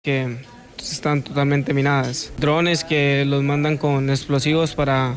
que están totalmente minadas. Drones que los mandan con explosivos para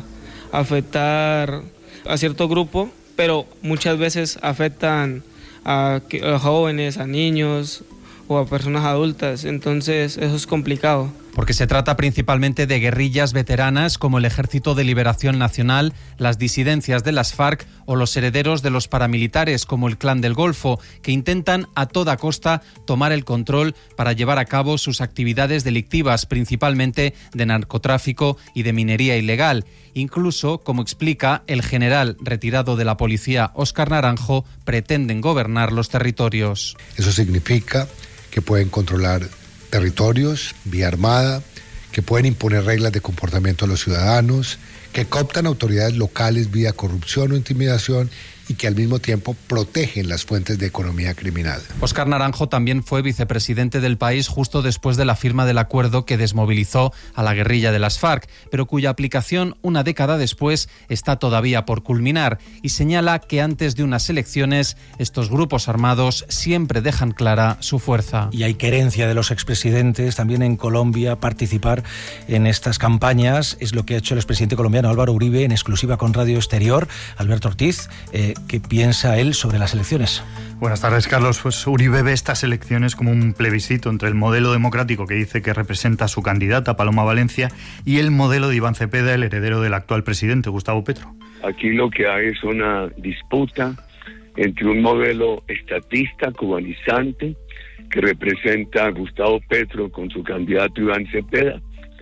afectar a cierto grupo, pero muchas veces afectan a jóvenes, a niños o a personas adultas, entonces eso es complicado. Porque se trata principalmente de guerrillas veteranas como el Ejército de Liberación Nacional, las disidencias de las FARC o los herederos de los paramilitares como el Clan del Golfo, que intentan a toda costa tomar el control para llevar a cabo sus actividades delictivas, principalmente de narcotráfico y de minería ilegal. Incluso, como explica el general retirado de la policía Óscar Naranjo, pretenden gobernar los territorios. Eso significa que pueden controlar territorios vía armada, que pueden imponer reglas de comportamiento a los ciudadanos, que cooptan autoridades locales vía corrupción o intimidación y que al mismo tiempo protegen las fuentes de economía criminal. Óscar Naranjo también fue vicepresidente del país justo después de la firma del acuerdo que desmovilizó a la guerrilla de las FARC, pero cuya aplicación una década después está todavía por culminar, y señala que antes de unas elecciones estos grupos armados siempre dejan clara su fuerza. Y hay querencia de los expresidentes también en Colombia participar en estas campañas. Es lo que ha hecho el expresidente colombiano Álvaro Uribe en exclusiva con Radio Exterior. Alberto Ortiz, ¿qué piensa él sobre las elecciones? Buenas tardes, Carlos. Pues Uribe ve estas elecciones como un plebiscito entre el modelo democrático que dice que representa a su candidata, Paloma Valencia, y el modelo de Iván Cepeda, el heredero del actual presidente, Gustavo Petro. Aquí lo que hay es una disputa entre un modelo estatista, cubanizante, que representa a Gustavo Petro con su candidato Iván Cepeda,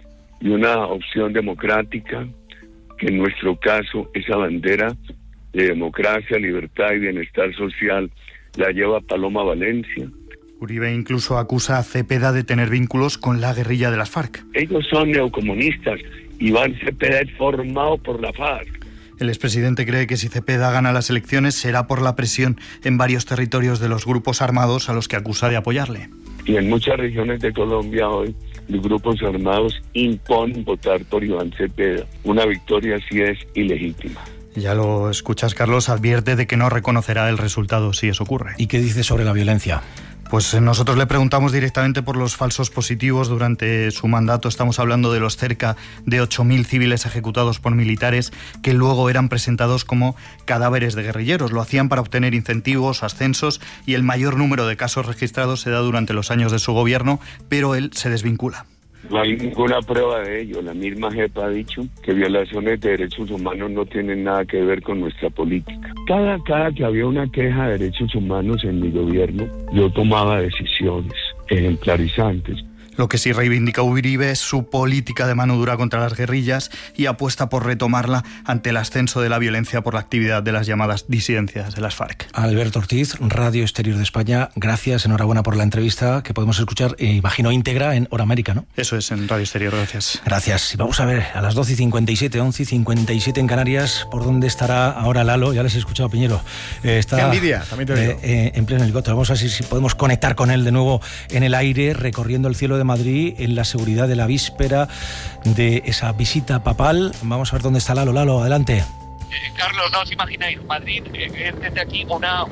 y una opción democrática, que en nuestro caso esa bandera de democracia, libertad y bienestar social la lleva Paloma Valencia. Uribe incluso acusa a Cepeda de tener vínculos con la guerrilla de las FARC. Ellos son neocomunistas. Iván Cepeda es formado por la FARC. El expresidente cree que si Cepeda gana las elecciones será por la presión en varios territorios de los grupos armados a los que acusa de apoyarle. Y en muchas regiones de Colombia hoy los grupos armados imponen votar por Iván Cepeda. Una victoria así es ilegítima. Ya lo escuchas, Carlos, advierte de que no reconocerá el resultado si eso ocurre. ¿Y qué dice sobre la violencia? Pues nosotros le preguntamos directamente por los falsos positivos durante su mandato. Estamos hablando de los cerca de 8.000 civiles ejecutados por militares que luego eran presentados como cadáveres de guerrilleros. Lo hacían para obtener incentivos, ascensos, y el mayor número de casos registrados se da durante los años de su gobierno, pero él se desvincula. No hay ninguna prueba de ello. La misma JEP ha dicho que violaciones de derechos humanos no tienen nada que ver con nuestra política. Cada que había una queja de derechos humanos en mi gobierno, yo tomaba decisiones ejemplarizantes. Lo que sí reivindica Uribe es su política de mano dura contra las guerrillas y apuesta por retomarla ante el ascenso de la violencia por la actividad de las llamadas disidencias de las FARC. Alberto Ortiz, Radio Exterior de España, gracias, enhorabuena por la entrevista que podemos escuchar, imagino, íntegra en Hora América, ¿no? Eso es, en Radio Exterior, gracias. Gracias. Y vamos a ver, a las 12:57, 11:57 en Canarias, ¿por dónde estará ahora Lalo? Ya les he escuchado a Piñero. Está, qué envidia, también te digo. En pleno helicóptero. Vamos a ver si podemos conectar con él de nuevo en el aire, recorriendo el cielo de Madrid en la seguridad de la víspera de esa visita papal. Vamos a ver dónde está Lalo. Lalo, adelante. Carlos, no os imagináis, Madrid es desde aquí una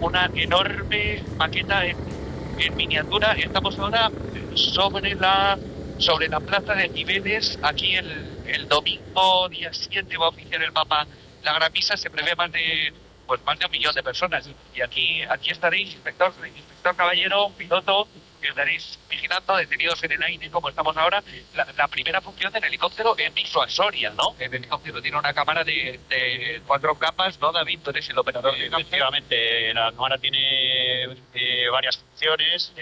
enorme maqueta en miniatura. Estamos ahora sobre la plaza de Cibeles. Aquí el domingo, día 7, va a oficiar el Papa la Gran Misa. Se prevé más de 1 millón de personas. Y aquí estaréis, inspector Caballero, piloto, que estaréis vigilando, detenidos en el aire, como estamos ahora. La primera función del helicóptero es disuasoria, ¿no? El helicóptero tiene una cámara de 4 capas, ¿no, David? Tú eres el operador. Efectivamente, la cámara tiene varias funciones.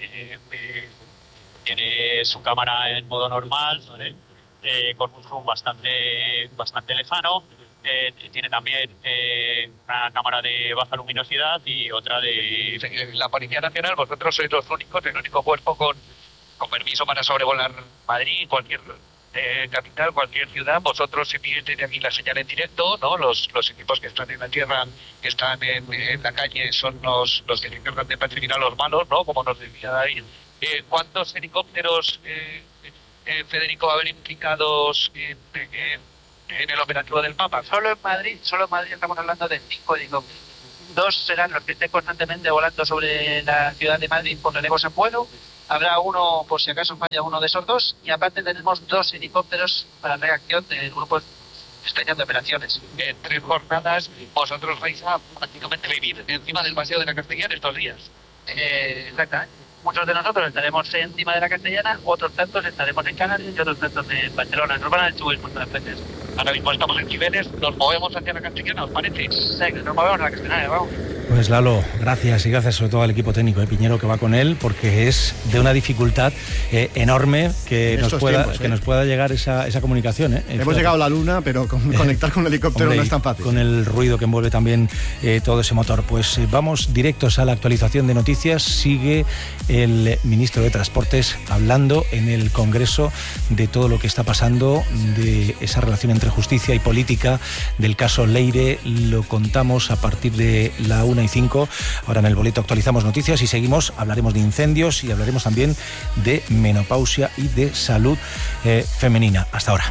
Tiene su cámara en modo normal, ¿vale? Con un zoom bastante lejano. Tiene también una cámara de baja luminosidad y otra de... La Policía Nacional, vosotros sois el único cuerpo con permiso para sobrevolar Madrid, cualquier capital, cualquier ciudad. Vosotros enviáis desde aquí la señal en directo, ¿no? Los equipos que están en la tierra, que están en la calle, son los que se encargan de perseguir a los malos, ¿no? Como nos decía David. ¿Cuántos helicópteros, Federico, va a haber implicados en el operativo del Papa? Solo en Madrid estamos hablando de 5 helicópteros. 2 serán los que estén constantemente volando sobre la ciudad de Madrid por relevos en vuelo, Habrá uno, por si acaso falla uno de esos dos, y aparte tenemos 2 helicópteros para reacción del grupo especial de operaciones. En 3 jornadas vosotros vais a prácticamente vivir encima del Paseo de la Castellana estos días. Exactamente. Muchos de nosotros estaremos encima de la Castellana, otros tantos estaremos en Canarias y otros tantos en Barcelona. Nos van a distribuir por todas veces. Ahora mismo estamos en Cibeles, nos movemos hacia la Castellana, ¿os parece? Sí, nos movemos a la Castellana, vamos. Pues Lalo, gracias y gracias sobre todo al equipo técnico de Piñero que va con él, porque es de una dificultad enorme que nos pueda llegar esa comunicación. Hemos llegado a la Luna, pero conectar con el helicóptero no es tan fácil. Con el ruido que envuelve también todo ese motor. Pues vamos directos a la actualización de noticias. Sigue el ministro de Transportes hablando en el Congreso de todo lo que está pasando, de esa relación entre justicia y política, del caso Leire. Lo contamos a partir de la 1:05. Ahora en el boleto actualizamos noticias y seguimos. Hablaremos de incendios y hablaremos también de menopausia y de salud femenina. Hasta ahora.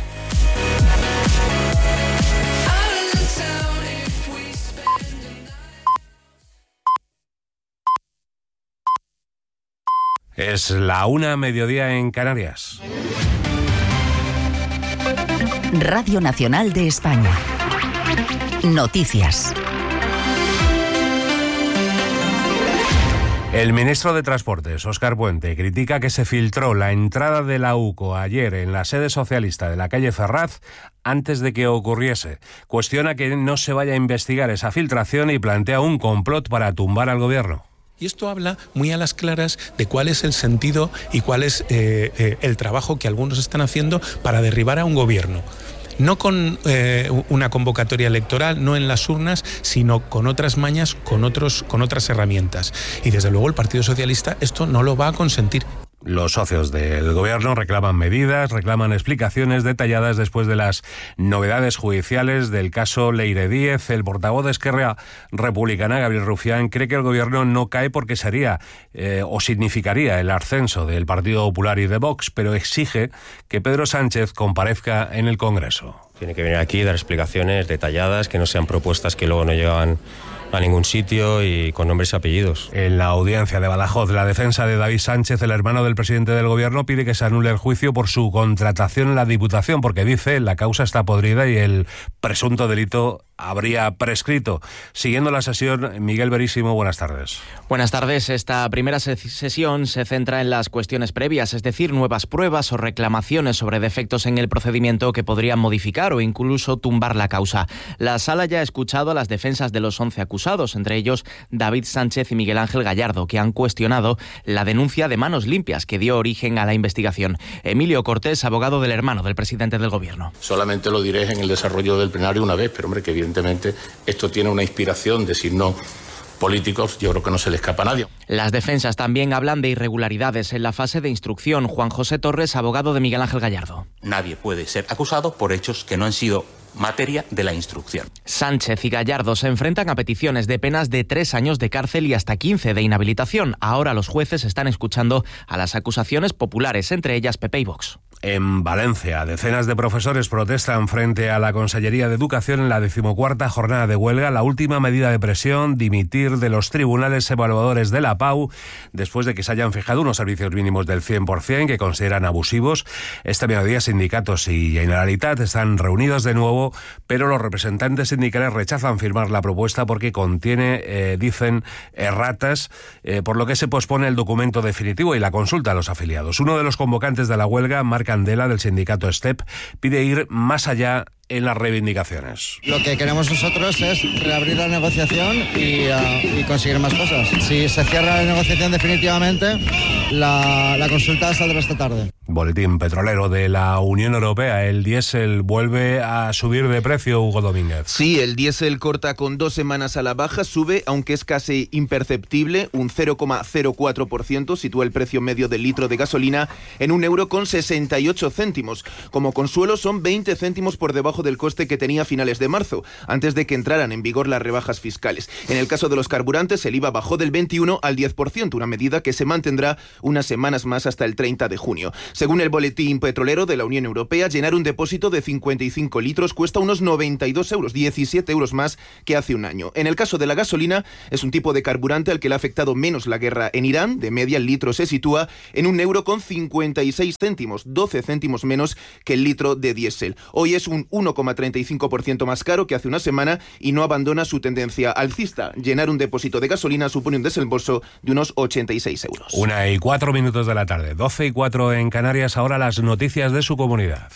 Es la 1:00 en Canarias. Radio Nacional de España. Noticias. El ministro de Transportes, Óscar Puente, critica que se filtró la entrada de la UCO ayer en la sede socialista de la calle Ferraz antes de que ocurriese. Cuestiona que no se vaya a investigar esa filtración y plantea un complot para tumbar al gobierno. Y esto habla muy a las claras de cuál es el sentido y cuál es el trabajo que algunos están haciendo para derribar a un gobierno. No con una convocatoria electoral, no en las urnas, sino con otras mañas, con otras herramientas. Y desde luego el Partido Socialista esto no lo va a consentir. Los socios del gobierno reclaman medidas, reclaman explicaciones detalladas después de las novedades judiciales del caso Leire Díez. El portavoz de Esquerra Republicana, Gabriel Rufián, cree que el gobierno no cae porque sería o significaría el ascenso del Partido Popular y de Vox, pero exige que Pedro Sánchez comparezca en el Congreso. Tiene que venir aquí, dar explicaciones detalladas, que no sean propuestas que luego no llegan a ningún sitio y con nombres y apellidos. En la audiencia de Badajoz, la defensa de David Sánchez, el hermano del presidente del gobierno, pide que se anule el juicio por su contratación en la Diputación, porque dice la causa está podrida y el presunto delito habría prescrito. Siguiendo la sesión, Miguel Verísimo, buenas tardes. Buenas tardes. Esta primera sesión se centra en las cuestiones previas, es decir, nuevas pruebas o reclamaciones sobre defectos en el procedimiento que podrían modificar o incluso tumbar la causa. La sala ya ha escuchado a las defensas de los 11 acusados, entre ellos David Sánchez y Miguel Ángel Gallardo, que han cuestionado la denuncia de manos limpias que dio origen a la investigación. Emilio Cortés, abogado del hermano del presidente del gobierno. Solamente lo diré en el desarrollo del plenario una vez, pero hombre, que evidentemente esto tiene una inspiración de signos políticos, yo creo que no se le escapa a nadie. Las defensas también hablan de irregularidades en la fase de instrucción. Juan José Torres, abogado de Miguel Ángel Gallardo. Nadie puede ser acusado por hechos que no han sido materia de la instrucción. Sánchez y Gallardo se enfrentan a peticiones de penas de 3 años de cárcel y hasta 15 de inhabilitación. Ahora los jueces están escuchando a las acusaciones populares, entre ellas PP y Vox. En Valencia, decenas de profesores protestan frente a la Consellería de Educación en la 14ª jornada de huelga. La última medida de presión, dimitir de los tribunales evaluadores de la PAU, después de que se hayan fijado unos servicios mínimos del 100% que consideran abusivos. Este mediodía sindicatos y Generalitat están reunidos de nuevo, pero los representantes sindicales rechazan firmar la propuesta porque contiene, dicen, erratas, por lo que se pospone el documento definitivo y la consulta a los afiliados. Uno de los convocantes de la huelga, Marc Candela, del sindicato STEP, pide ir más allá en las reivindicaciones. Lo que queremos nosotros es reabrir la negociación y conseguir más cosas. Si se cierra la negociación definitivamente, la consulta saldrá esta tarde. Boletín petrolero de la Unión Europea. El diésel vuelve a subir de precio, Hugo Domínguez. Sí, el diésel corta con 2 semanas a la baja, sube, aunque es casi imperceptible, un 0,04%, sitúa el precio medio del litro de gasolina en €1,68. Como consuelo, son 20 céntimos por debajo del coste que tenía a finales de marzo, antes de que entraran en vigor las rebajas fiscales. En el caso de los carburantes, el IVA bajó del 21 al 10%, una medida que se mantendrá unas semanas más hasta el 30 de junio. Según el boletín petrolero de la Unión Europea, llenar un depósito de 55 litros cuesta unos 92 euros, 17 euros más que hace un año. En el caso de la gasolina, es un tipo de carburante al que le ha afectado menos la guerra en Irán. De media, el litro se sitúa en 1,56 €, 12 céntimos menos que el litro de diésel. Hoy es un 1,35% más caro que hace una semana y no abandona su tendencia alcista. Llenar un depósito de gasolina supone un desembolso de unos 86 euros. 1:04 de la tarde, 12:04 en Canarias. Ahora las noticias de su comunidad.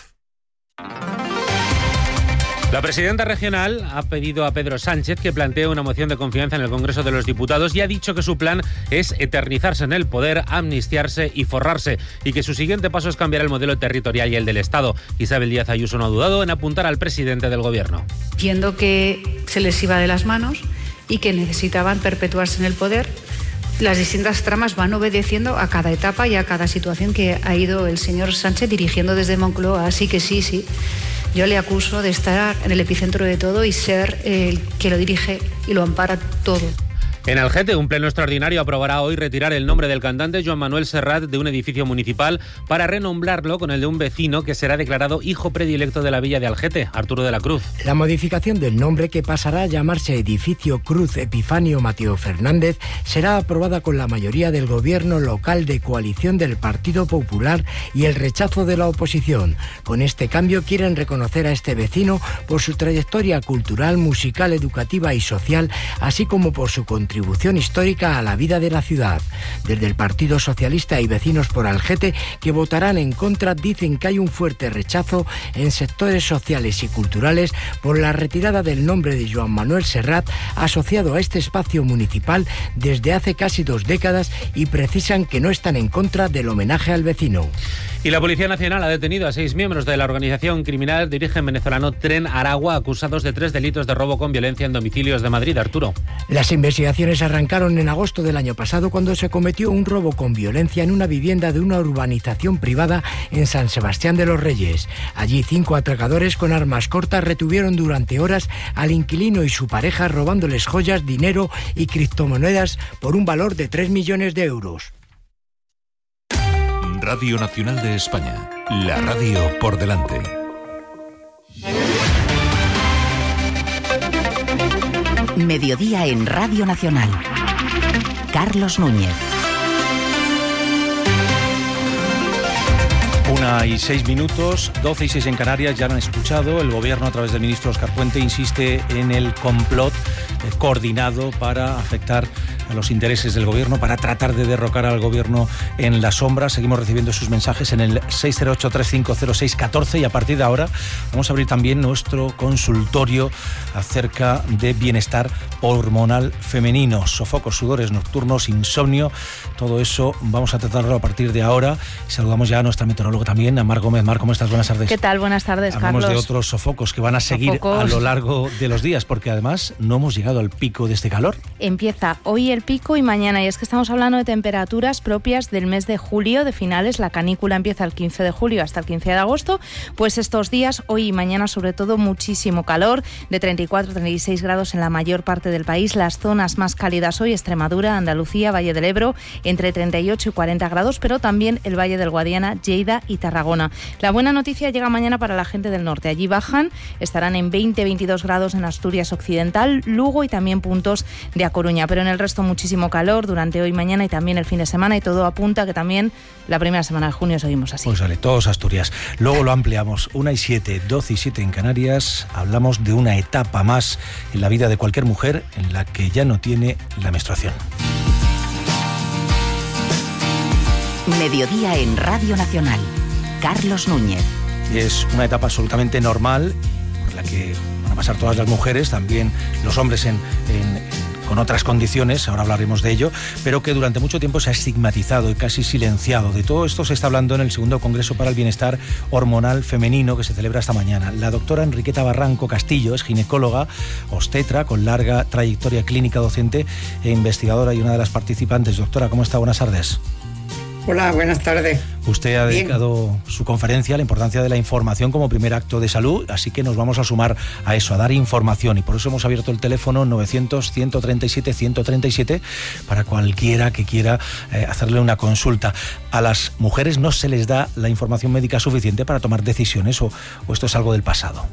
La presidenta regional ha pedido a Pedro Sánchez que plantee una moción de confianza en el Congreso de los Diputados y ha dicho que su plan es eternizarse en el poder, amnistiarse y forrarse, y que su siguiente paso es cambiar el modelo territorial y el del Estado. Isabel Díaz Ayuso no ha dudado en apuntar al presidente del Gobierno. Viendo que se les iba de las manos y que necesitaban perpetuarse en el poder, las distintas tramas van obedeciendo a cada etapa y a cada situación que ha ido el señor Sánchez dirigiendo desde Moncloa. Así que sí, yo le acuso de estar en el epicentro de todo y ser el que lo dirige y lo ampara todo. En Algete, un pleno extraordinario aprobará hoy retirar el nombre del cantante Joan Manuel Serrat de un edificio municipal para renombrarlo con el de un vecino que será declarado hijo predilecto de la villa de Algete, Arturo de la Cruz. La modificación del nombre, que pasará a llamarse Edificio Cruz Epifanio Mateo Fernández, será aprobada con la mayoría del gobierno local de coalición del Partido Popular y el rechazo de la oposición. Con este cambio quieren reconocer a este vecino por su trayectoria cultural, musical, educativa y social, así como por su contribución histórica a la vida de la ciudad. Desde el Partido Socialista y Vecinos por Algete, que votarán en contra, dicen que hay un fuerte rechazo en sectores sociales y culturales por la retirada del nombre de Joan Manuel Serrat, asociado a este espacio municipal desde hace casi 2 décadas, y precisan que no están en contra del homenaje al vecino. Y la Policía Nacional ha detenido a 6 miembros de la organización criminal de origen venezolano Tren Aragua, acusados de 3 delitos de robo con violencia en domicilios de Madrid. Arturo. Las investigaciones arrancaron en agosto del año pasado, cuando se cometió un robo con violencia en una vivienda de una urbanización privada en San Sebastián de los Reyes. Allí 5 atracadores con armas cortas retuvieron durante horas al inquilino y su pareja, robándoles joyas, dinero y criptomonedas por un valor de 3 millones de euros. Radio Nacional de España, la radio por delante. Mediodía en Radio Nacional. Carlos Núñez. 1:06, 12:06 en Canarias. Ya lo han escuchado, el gobierno a través del ministro Óscar Puente insiste en el complot coordinado para afectar a los intereses del gobierno, para tratar de derrocar al gobierno en la sombra. Seguimos recibiendo sus mensajes en el 608-3506-14 y a partir de ahora vamos a abrir también nuestro consultorio acerca de bienestar hormonal femenino, sofocos, sudores nocturnos, insomnio, todo eso vamos a tratarlo a partir de ahora. Saludamos ya a nuestra meteoróloga también, a Mar Gómez. Mar, ¿cómo estás? Buenas tardes. ¿Qué tal? Buenas tardes, Hablamos Carlos. de otros sofocos que van a seguir a lo largo de los días, porque además no hemos llegado al pico de este calor. Empieza hoy el pico y mañana, y es que estamos hablando de temperaturas propias del mes de julio, de finales. La canícula empieza el 15 de julio hasta el 15 de agosto. Pues estos días, hoy y mañana, sobre todo, muchísimo calor, de 34-36 grados en la mayor parte del país. Las zonas más cálidas hoy, Extremadura, Andalucía, Valle del Ebro, entre 38 y 40 grados, pero también el Valle del Guadiana, Lleida y Tarragona. La buena noticia llega mañana para la gente del norte. Allí bajan, estarán en 20-22 grados en Asturias Occidental, Lugo y también puntos de A Coruña. Pero en el resto muchísimo calor durante hoy, mañana y también el fin de semana, y todo apunta que también la primera semana de junio seguimos así. Pues sale, todos Asturias. Luego lo ampliamos. 1:07, 12:07 en Canarias. Hablamos de una etapa más en la vida de cualquier mujer en la que ya no tiene la menstruación. Mediodía en Radio Nacional. Carlos Núñez. Y es una etapa absolutamente normal por la que van a pasar todas las mujeres, también los hombres con otras condiciones, ahora hablaremos de ello, pero que durante mucho tiempo se ha estigmatizado y casi silenciado. De todo esto se está hablando en el segundo Congreso para el Bienestar Hormonal Femenino, que se celebra esta mañana. La doctora Enriqueta Barranco Castillo es ginecóloga, obstetra, con larga trayectoria clínica docente e investigadora, y una de las participantes. Doctora, ¿cómo está? Buenas tardes. Hola, buenas tardes. Usted ha dedicado su conferencia a la importancia de la información como primer acto de salud, así que nos vamos a sumar a eso, a dar información, y por eso hemos abierto el teléfono 900-137-137 para cualquiera que quiera hacerle una consulta. A las mujeres no se les da la información médica suficiente para tomar decisiones, o esto es algo del pasado.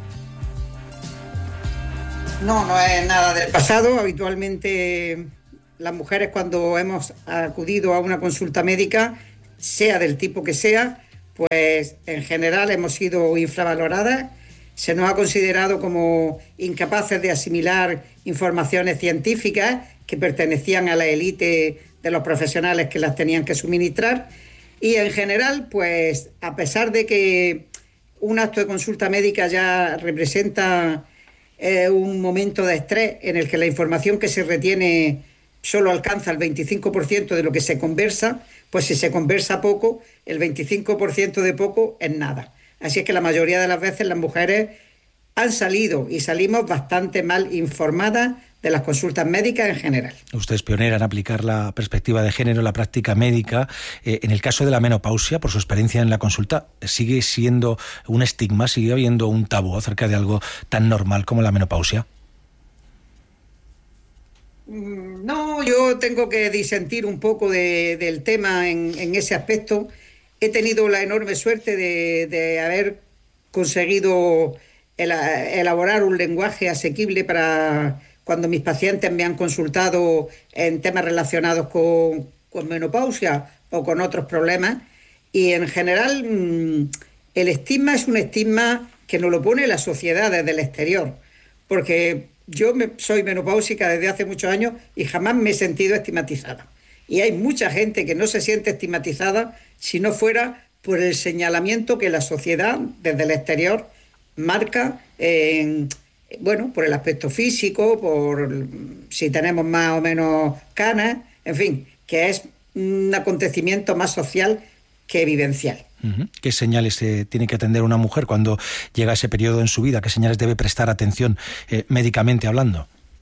No es nada del pasado. Habitualmente las mujeres, cuando hemos acudido a una consulta médica, sea del tipo que sea, pues en general hemos sido infravaloradas. Se nos ha considerado como incapaces de asimilar informaciones científicas que pertenecían a la élite de los profesionales que las tenían que suministrar. Y en general, pues a pesar de que un acto de consulta médica ya representa un momento de estrés en el que la información que se retiene solo alcanza el 25% de lo que se conversa, pues si se conversa poco, el 25% de poco es nada. Así es que la mayoría de las veces las mujeres han salido y salimos bastante mal informadas de las consultas médicas en general. Usted es pionera en aplicar la perspectiva de género en la práctica médica. En el caso de la menopausia, por su experiencia en la consulta, ¿sigue siendo un estigma, sigue habiendo un tabú acerca de algo tan normal como la menopausia? No, yo tengo que disentir un poco del tema en ese aspecto. He tenido la enorme suerte de haber conseguido elaborar un lenguaje asequible para cuando mis pacientes me han consultado en temas relacionados con menopausia o con otros problemas. Y en general el estigma es un estigma que nos lo pone la sociedad desde el exterior, porque yo soy menopáusica desde hace muchos años y jamás me he sentido estigmatizada. Y hay mucha gente que no se siente estigmatizada si no fuera por el señalamiento que la sociedad desde el exterior marca, por el aspecto físico, por si tenemos más o menos canas, en fin, que es un acontecimiento más social que vivencial. ¿Qué señales tiene que atender una mujer cuando llega ese periodo en su vida? ¿Qué señales debe prestar atención médicamente hablando?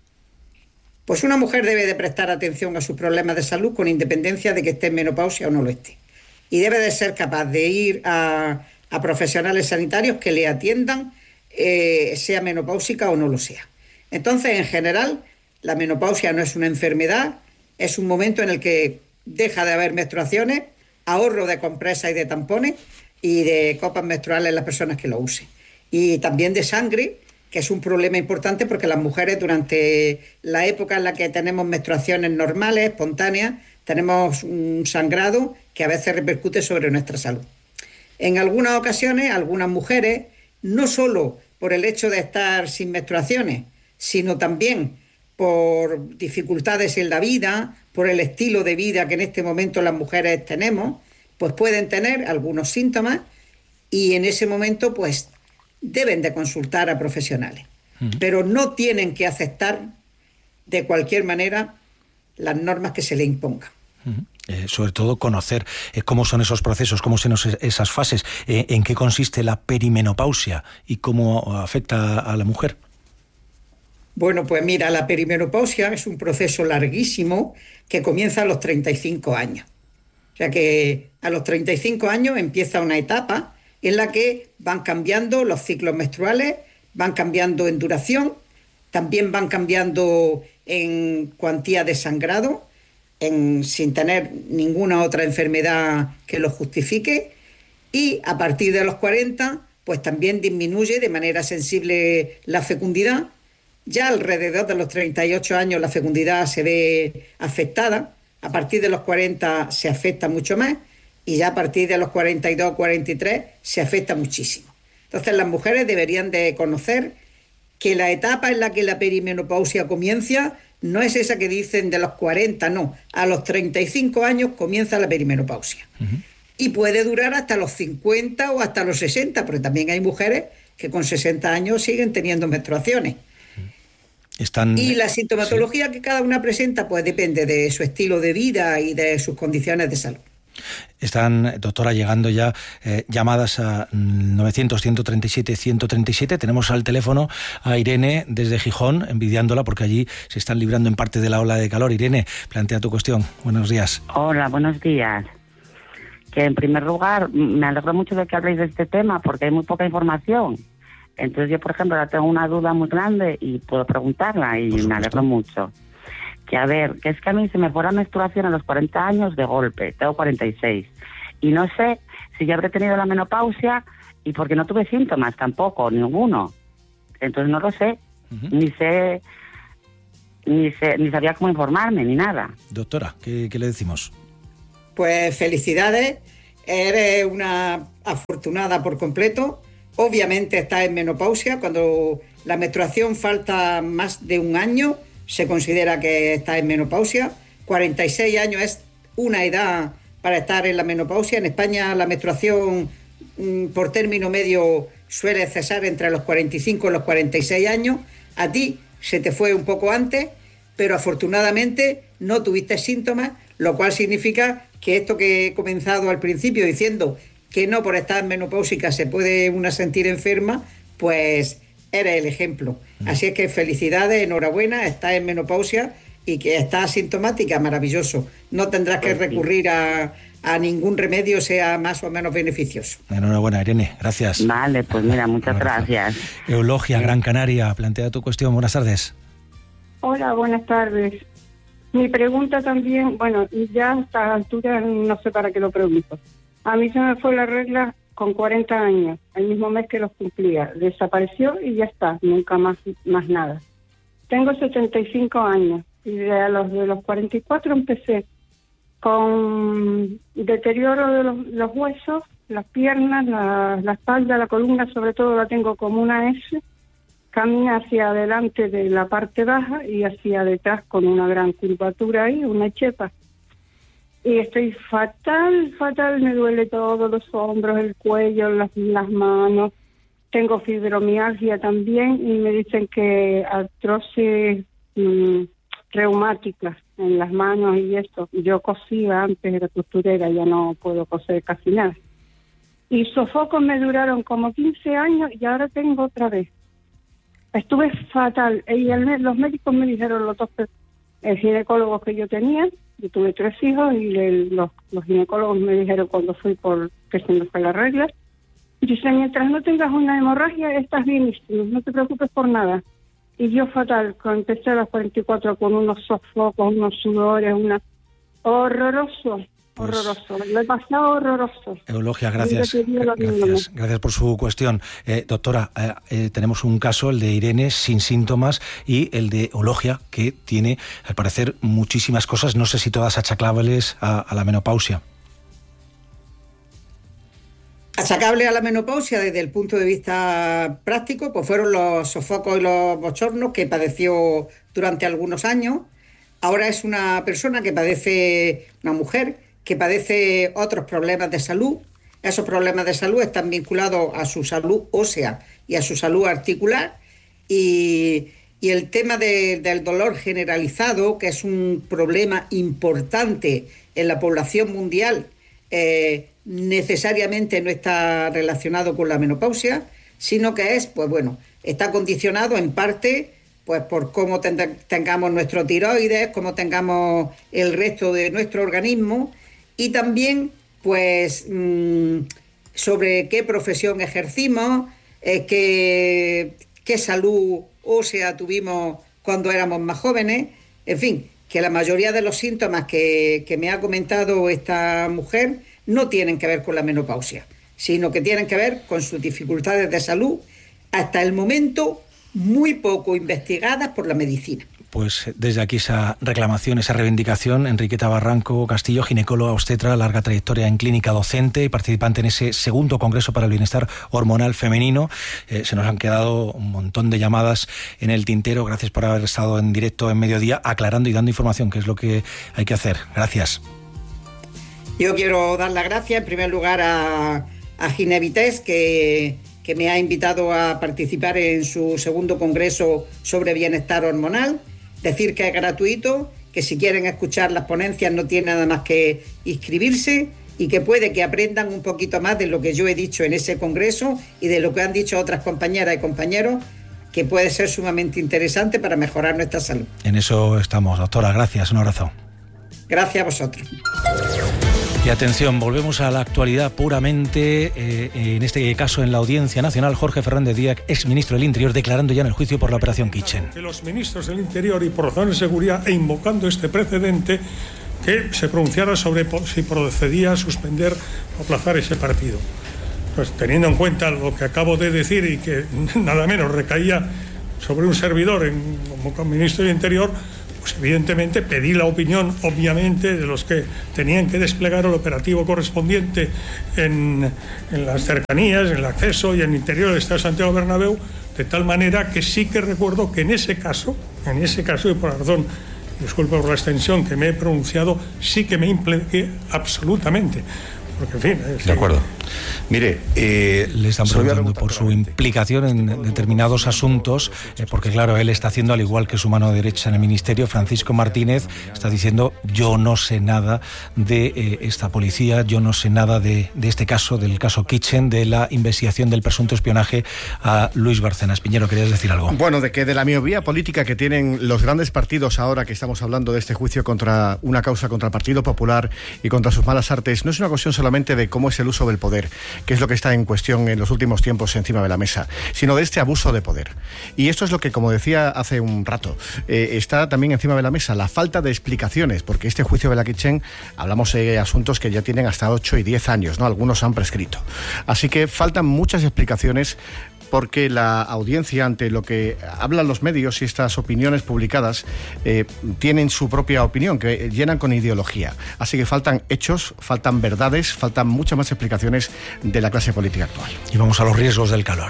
Pues una mujer debe de prestar atención a sus problemas de salud con independencia de que esté en menopausia o no lo esté. Y debe de ser capaz de ir a profesionales sanitarios que le atiendan, sea menopáusica o no lo sea. Entonces, en general, la menopausia no es una enfermedad, es un momento en el que deja de haber menstruaciones, ahorro de compresas y de tampones y de copas menstruales en las personas que lo usen. Y también de sangre, que es un problema importante porque las mujeres durante la época en la que tenemos menstruaciones normales, espontáneas, tenemos un sangrado que a veces repercute sobre nuestra salud. En algunas ocasiones, algunas mujeres, no solo por el hecho de estar sin menstruaciones, sino también por dificultades en la vida, por el estilo de vida que en este momento las mujeres tenemos, pues pueden tener algunos síntomas y en ese momento pues deben de consultar a profesionales. Pero no tienen que aceptar de cualquier manera las normas que se le impongan. Sobre todo conocer cómo son esos procesos, cómo son esas fases, en qué consiste la perimenopausia y cómo afecta a la mujer. Bueno, pues mira, la perimenopausia es un proceso larguísimo que comienza a los 35 años. O sea que a los 35 años empieza una etapa en la que van cambiando los ciclos menstruales, van cambiando en duración, también van cambiando en cuantía de sangrado, sin tener ninguna otra enfermedad que lo justifique, y a partir de los 40 pues también disminuye de manera sensible la fecundidad. Ya alrededor de los 38 años la fecundidad se ve afectada, a partir de los 40 se afecta mucho más y ya a partir de los 42, 43 se afecta muchísimo. Entonces las mujeres deberían de conocer que la etapa en la que la perimenopausia comienza no es esa que dicen de los 40, no, a los 35 años comienza la perimenopausia. Y puede durar hasta los 50 o hasta los 60, porque también hay mujeres que con 60 años siguen teniendo menstruaciones. Y la sintomatología que cada una presenta pues depende de su estilo de vida y de sus condiciones de salud. Están, doctora, llegando ya llamadas a 900-137-137. Tenemos al teléfono a Irene desde Gijón, envidiándola porque allí se están librando en parte de la ola de calor. Irene, plantea tu cuestión. Buenos días. Hola, buenos días. que en primer lugar me alegro mucho de que habléis de este tema porque hay muy poca información. Entonces yo, por ejemplo, ahora tengo una duda muy grande y puedo preguntarla y me alegro mucho. Que a ver, que es que a mí se me fue la menstruación a los 40 años de golpe, tengo 46. Y no sé si ya habré tenido la menopausia y porque no tuve síntomas tampoco, ninguno. Entonces no lo sé, ni sabía cómo informarme, ni nada. Doctora, ¿qué le decimos? Pues felicidades, eres una afortunada por completo. Obviamente estás en menopausia. Cuando la menstruación falta más de un año, se considera que estás en menopausia. 46 años es una edad para estar en la menopausia. En España la menstruación por término medio suele cesar entre los 45 y los 46 años. A ti se te fue un poco antes, pero afortunadamente no tuviste síntomas, lo cual significa que esto que he comenzado al principio diciendo que no por estar menopáusica se puede una sentir enferma, pues eres el ejemplo. Así es que felicidades, enhorabuena, estás en menopausia y que estás asintomática, maravilloso. No tendrás que recurrir a ningún remedio, sea más o menos beneficioso. Enhorabuena, Irene, gracias. Vale, pues mira, muchas gracias. Eulogia, Gran Canaria, plantea tu cuestión. Buenas tardes. Hola, buenas tardes. Mi pregunta también, bueno, ya a esta altura no sé para qué lo pregunto. A mí se me fue la regla con 40 años, el mismo mes que los cumplía. Desapareció y ya está, nunca más nada. Tengo 75 años y de los 44 empecé con deterioro de los huesos, las piernas, la espalda, la columna, sobre todo la tengo como una S. Camina hacia adelante de la parte baja y hacia detrás con una gran curvatura ahí, una chepa. Y estoy fatal, me duele todo, los hombros, el cuello, las manos. Tengo fibromialgia también y me dicen que artrosis reumática en las manos y esto. Yo cosía antes, era costurera, ya no puedo coser casi nada. Y sofocos me duraron como 15 años y ahora tengo otra vez. Estuve fatal. Y los médicos me dijeron, los dos ginecólogos que yo tenía, yo tuve 3 hijos y los ginecólogos me dijeron cuando fui por que se me fue la regla, dicen, mientras no tengas una hemorragia estás bienísimo, no te preocupes por nada. Y yo fatal, empecé a los 44 con unos sofocos, unos sudores, horroroso. Horroroso, lo he pasado horroroso. Eulogia, gracias por su cuestión. Doctora, tenemos un caso, el de Irene, sin síntomas, y el de Eulogia, que tiene, al parecer, muchísimas cosas, no sé si todas achacables a la menopausia. Achacable a la menopausia desde el punto de vista práctico, pues fueron los sofocos y los bochornos que padeció durante algunos años. Ahora es una persona que padece, una mujer, que padece otros problemas de salud. Esos problemas de salud están vinculados a su salud ósea y a su salud articular. Y el tema del dolor generalizado, que es un problema importante en la población mundial, necesariamente no está relacionado con la menopausia, sino que es, pues bueno, está condicionado en parte pues por cómo tengamos nuestro tiroides, cómo tengamos el resto de nuestro organismo. Y también, pues, sobre qué profesión ejercimos, qué salud ósea tuvimos cuando éramos más jóvenes. En fin, que la mayoría de los síntomas que me ha comentado esta mujer no tienen que ver con la menopausia, sino que tienen que ver con sus dificultades de salud, hasta el momento muy poco investigadas por la medicina. Pues desde aquí esa reclamación, esa reivindicación. Enriqueta Barranco Castillo, ginecóloga obstetra, larga trayectoria en clínica docente y participante en ese segundo Congreso para el Bienestar Hormonal Femenino. Se nos han quedado un montón de llamadas en el tintero. Gracias por haber estado en directo en Mediodía aclarando y dando información, que es lo que hay que hacer. Gracias. Yo quiero dar las gracias en primer lugar a Ginevites, que me ha invitado a participar en su segundo Congreso sobre Bienestar Hormonal. Decir que es gratuito, que si quieren escuchar las ponencias no tienen nada más que inscribirse y que puede que aprendan un poquito más de lo que yo he dicho en ese congreso y de lo que han dicho otras compañeras y compañeros, que puede ser sumamente interesante para mejorar nuestra salud. En eso estamos, doctora. Gracias, un abrazo. Gracias a vosotros. Y atención, volvemos a la actualidad puramente, en este caso en la Audiencia Nacional, Jorge Fernández Díaz, exministro del Interior, declarando ya en el juicio por la operación Kitchen. Que los ministros del Interior, y por razones de seguridad, e invocando este precedente, que se pronunciara sobre si procedía a suspender o aplazar ese partido. Pues teniendo en cuenta lo que acabo de decir y que nada menos recaía sobre un servidor como ministro del Interior, pues evidentemente pedí la opinión, obviamente, de los que tenían que desplegar el operativo correspondiente en las cercanías, en el acceso y en el interior del Estadio Santiago Bernabéu, de tal manera que sí que recuerdo que en ese caso, y por la razón, disculpe por la extensión que me he pronunciado, sí que me impliqué absolutamente. Porque, en fin... De acuerdo. Mire, le están preguntando por su implicación en determinados asuntos, porque claro, él está haciendo, al igual que su mano derecha en el ministerio, Francisco Martínez, está diciendo: yo no sé nada de esta policía, yo no sé nada de este caso, del caso Kitchen, de la investigación del presunto espionaje a Luis Bárcenas. Piñero, ¿querías decir algo? Bueno, de la miopía política que tienen los grandes partidos ahora que estamos hablando de este juicio contra una causa contra el Partido Popular y contra sus malas artes, no es una cuestión solamente de cómo es el uso del poder, que es lo que está en cuestión en los últimos tiempos encima de la mesa, sino de este abuso de poder. Y esto es lo que, como decía hace un rato, está también encima de la mesa, la falta de explicaciones, porque este juicio de la Kitchen, hablamos de asuntos que ya tienen hasta 8 y 10 años, ¿no? Algunos han prescrito. Así que faltan muchas explicaciones, porque la audiencia, ante lo que hablan los medios y estas opiniones publicadas, tienen su propia opinión, que llenan con ideología. Así que faltan hechos, faltan verdades, faltan muchas más explicaciones de la clase política actual. Y vamos a los riesgos del calor.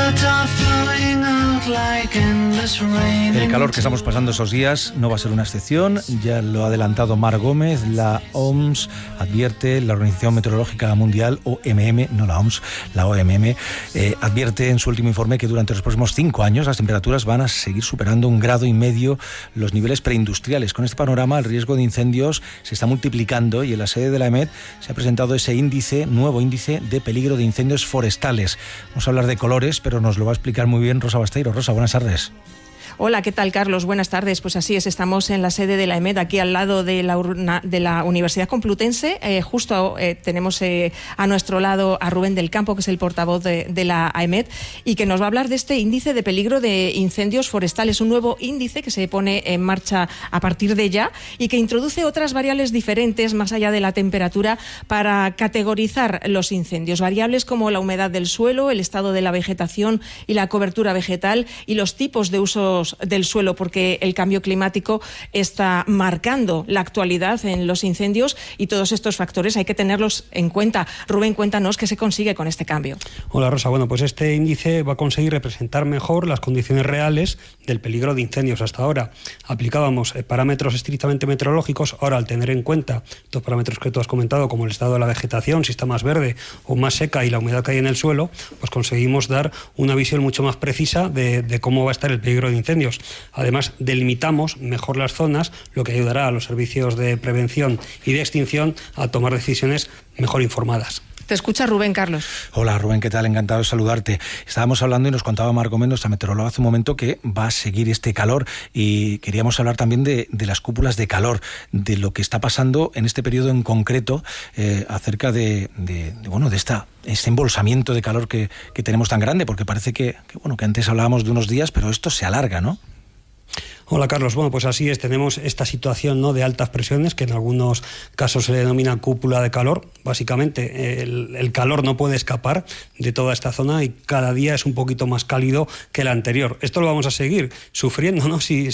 El calor que estamos pasando esos días no va a ser una excepción, ya lo ha adelantado Mar Gómez. La OMS advierte, la Organización Meteorológica Mundial, OMM, no la OMS, la OMM, advierte en su último informe que durante los próximos 5 años las temperaturas van a seguir superando 1,5 grados los niveles preindustriales. Con este panorama, el riesgo de incendios se está multiplicando y en la sede de la EMET se ha presentado ese nuevo índice de peligro de incendios forestales. Vamos a hablar de colores, pero nos lo va a explicar muy bien Rosa Basteiro. Rosa, buenas tardes. Hola, ¿qué tal, Carlos? Buenas tardes. Pues así es, estamos en la sede de la EMET, aquí al lado de la Universidad Complutense. Justo tenemos a nuestro lado a Rubén del Campo, que es el portavoz de la EMET, y que nos va a hablar de este índice de peligro de incendios forestales, un nuevo índice que se pone en marcha a partir de ya y que introduce otras variables diferentes, más allá de la temperatura, para categorizar los incendios. Variables como la humedad del suelo, el estado de la vegetación y la cobertura vegetal y los tipos de usos del suelo, porque el cambio climático está marcando la actualidad en los incendios y todos estos factores hay que tenerlos en cuenta. Rubén, cuéntanos qué se consigue con este cambio. Hola, Rosa. Bueno, pues este índice va a conseguir representar mejor las condiciones reales del peligro de incendios. Hasta ahora aplicábamos parámetros estrictamente meteorológicos. Ahora, al tener en cuenta estos parámetros que tú has comentado, como el estado de la vegetación, si está más verde o más seca, y la humedad que hay en el suelo, pues conseguimos dar una visión mucho más precisa de cómo va a estar el peligro de incendios. Además, delimitamos mejor las zonas, lo que ayudará a los servicios de prevención y de extinción a tomar decisiones mejor informadas. Te escucha Rubén, Carlos. Hola, Rubén, ¿qué tal? Encantado de saludarte. Estábamos hablando y nos contaba Marco Mendo, esta meteoróloga, hace un momento, que va a seguir este calor, y queríamos hablar también de las cúpulas de calor, de lo que está pasando en este periodo en concreto, acerca de este embolsamiento de calor que tenemos tan grande, porque parece que antes hablábamos de unos días, pero esto se alarga, ¿no? Hola, Carlos. Bueno, pues así es. Tenemos esta situación, ¿no?, de altas presiones, que en algunos casos se le denomina cúpula de calor. Básicamente, el calor no puede escapar de toda esta zona y cada día es un poquito más cálido que el anterior. Esto lo vamos a seguir sufriendo, ¿no?, si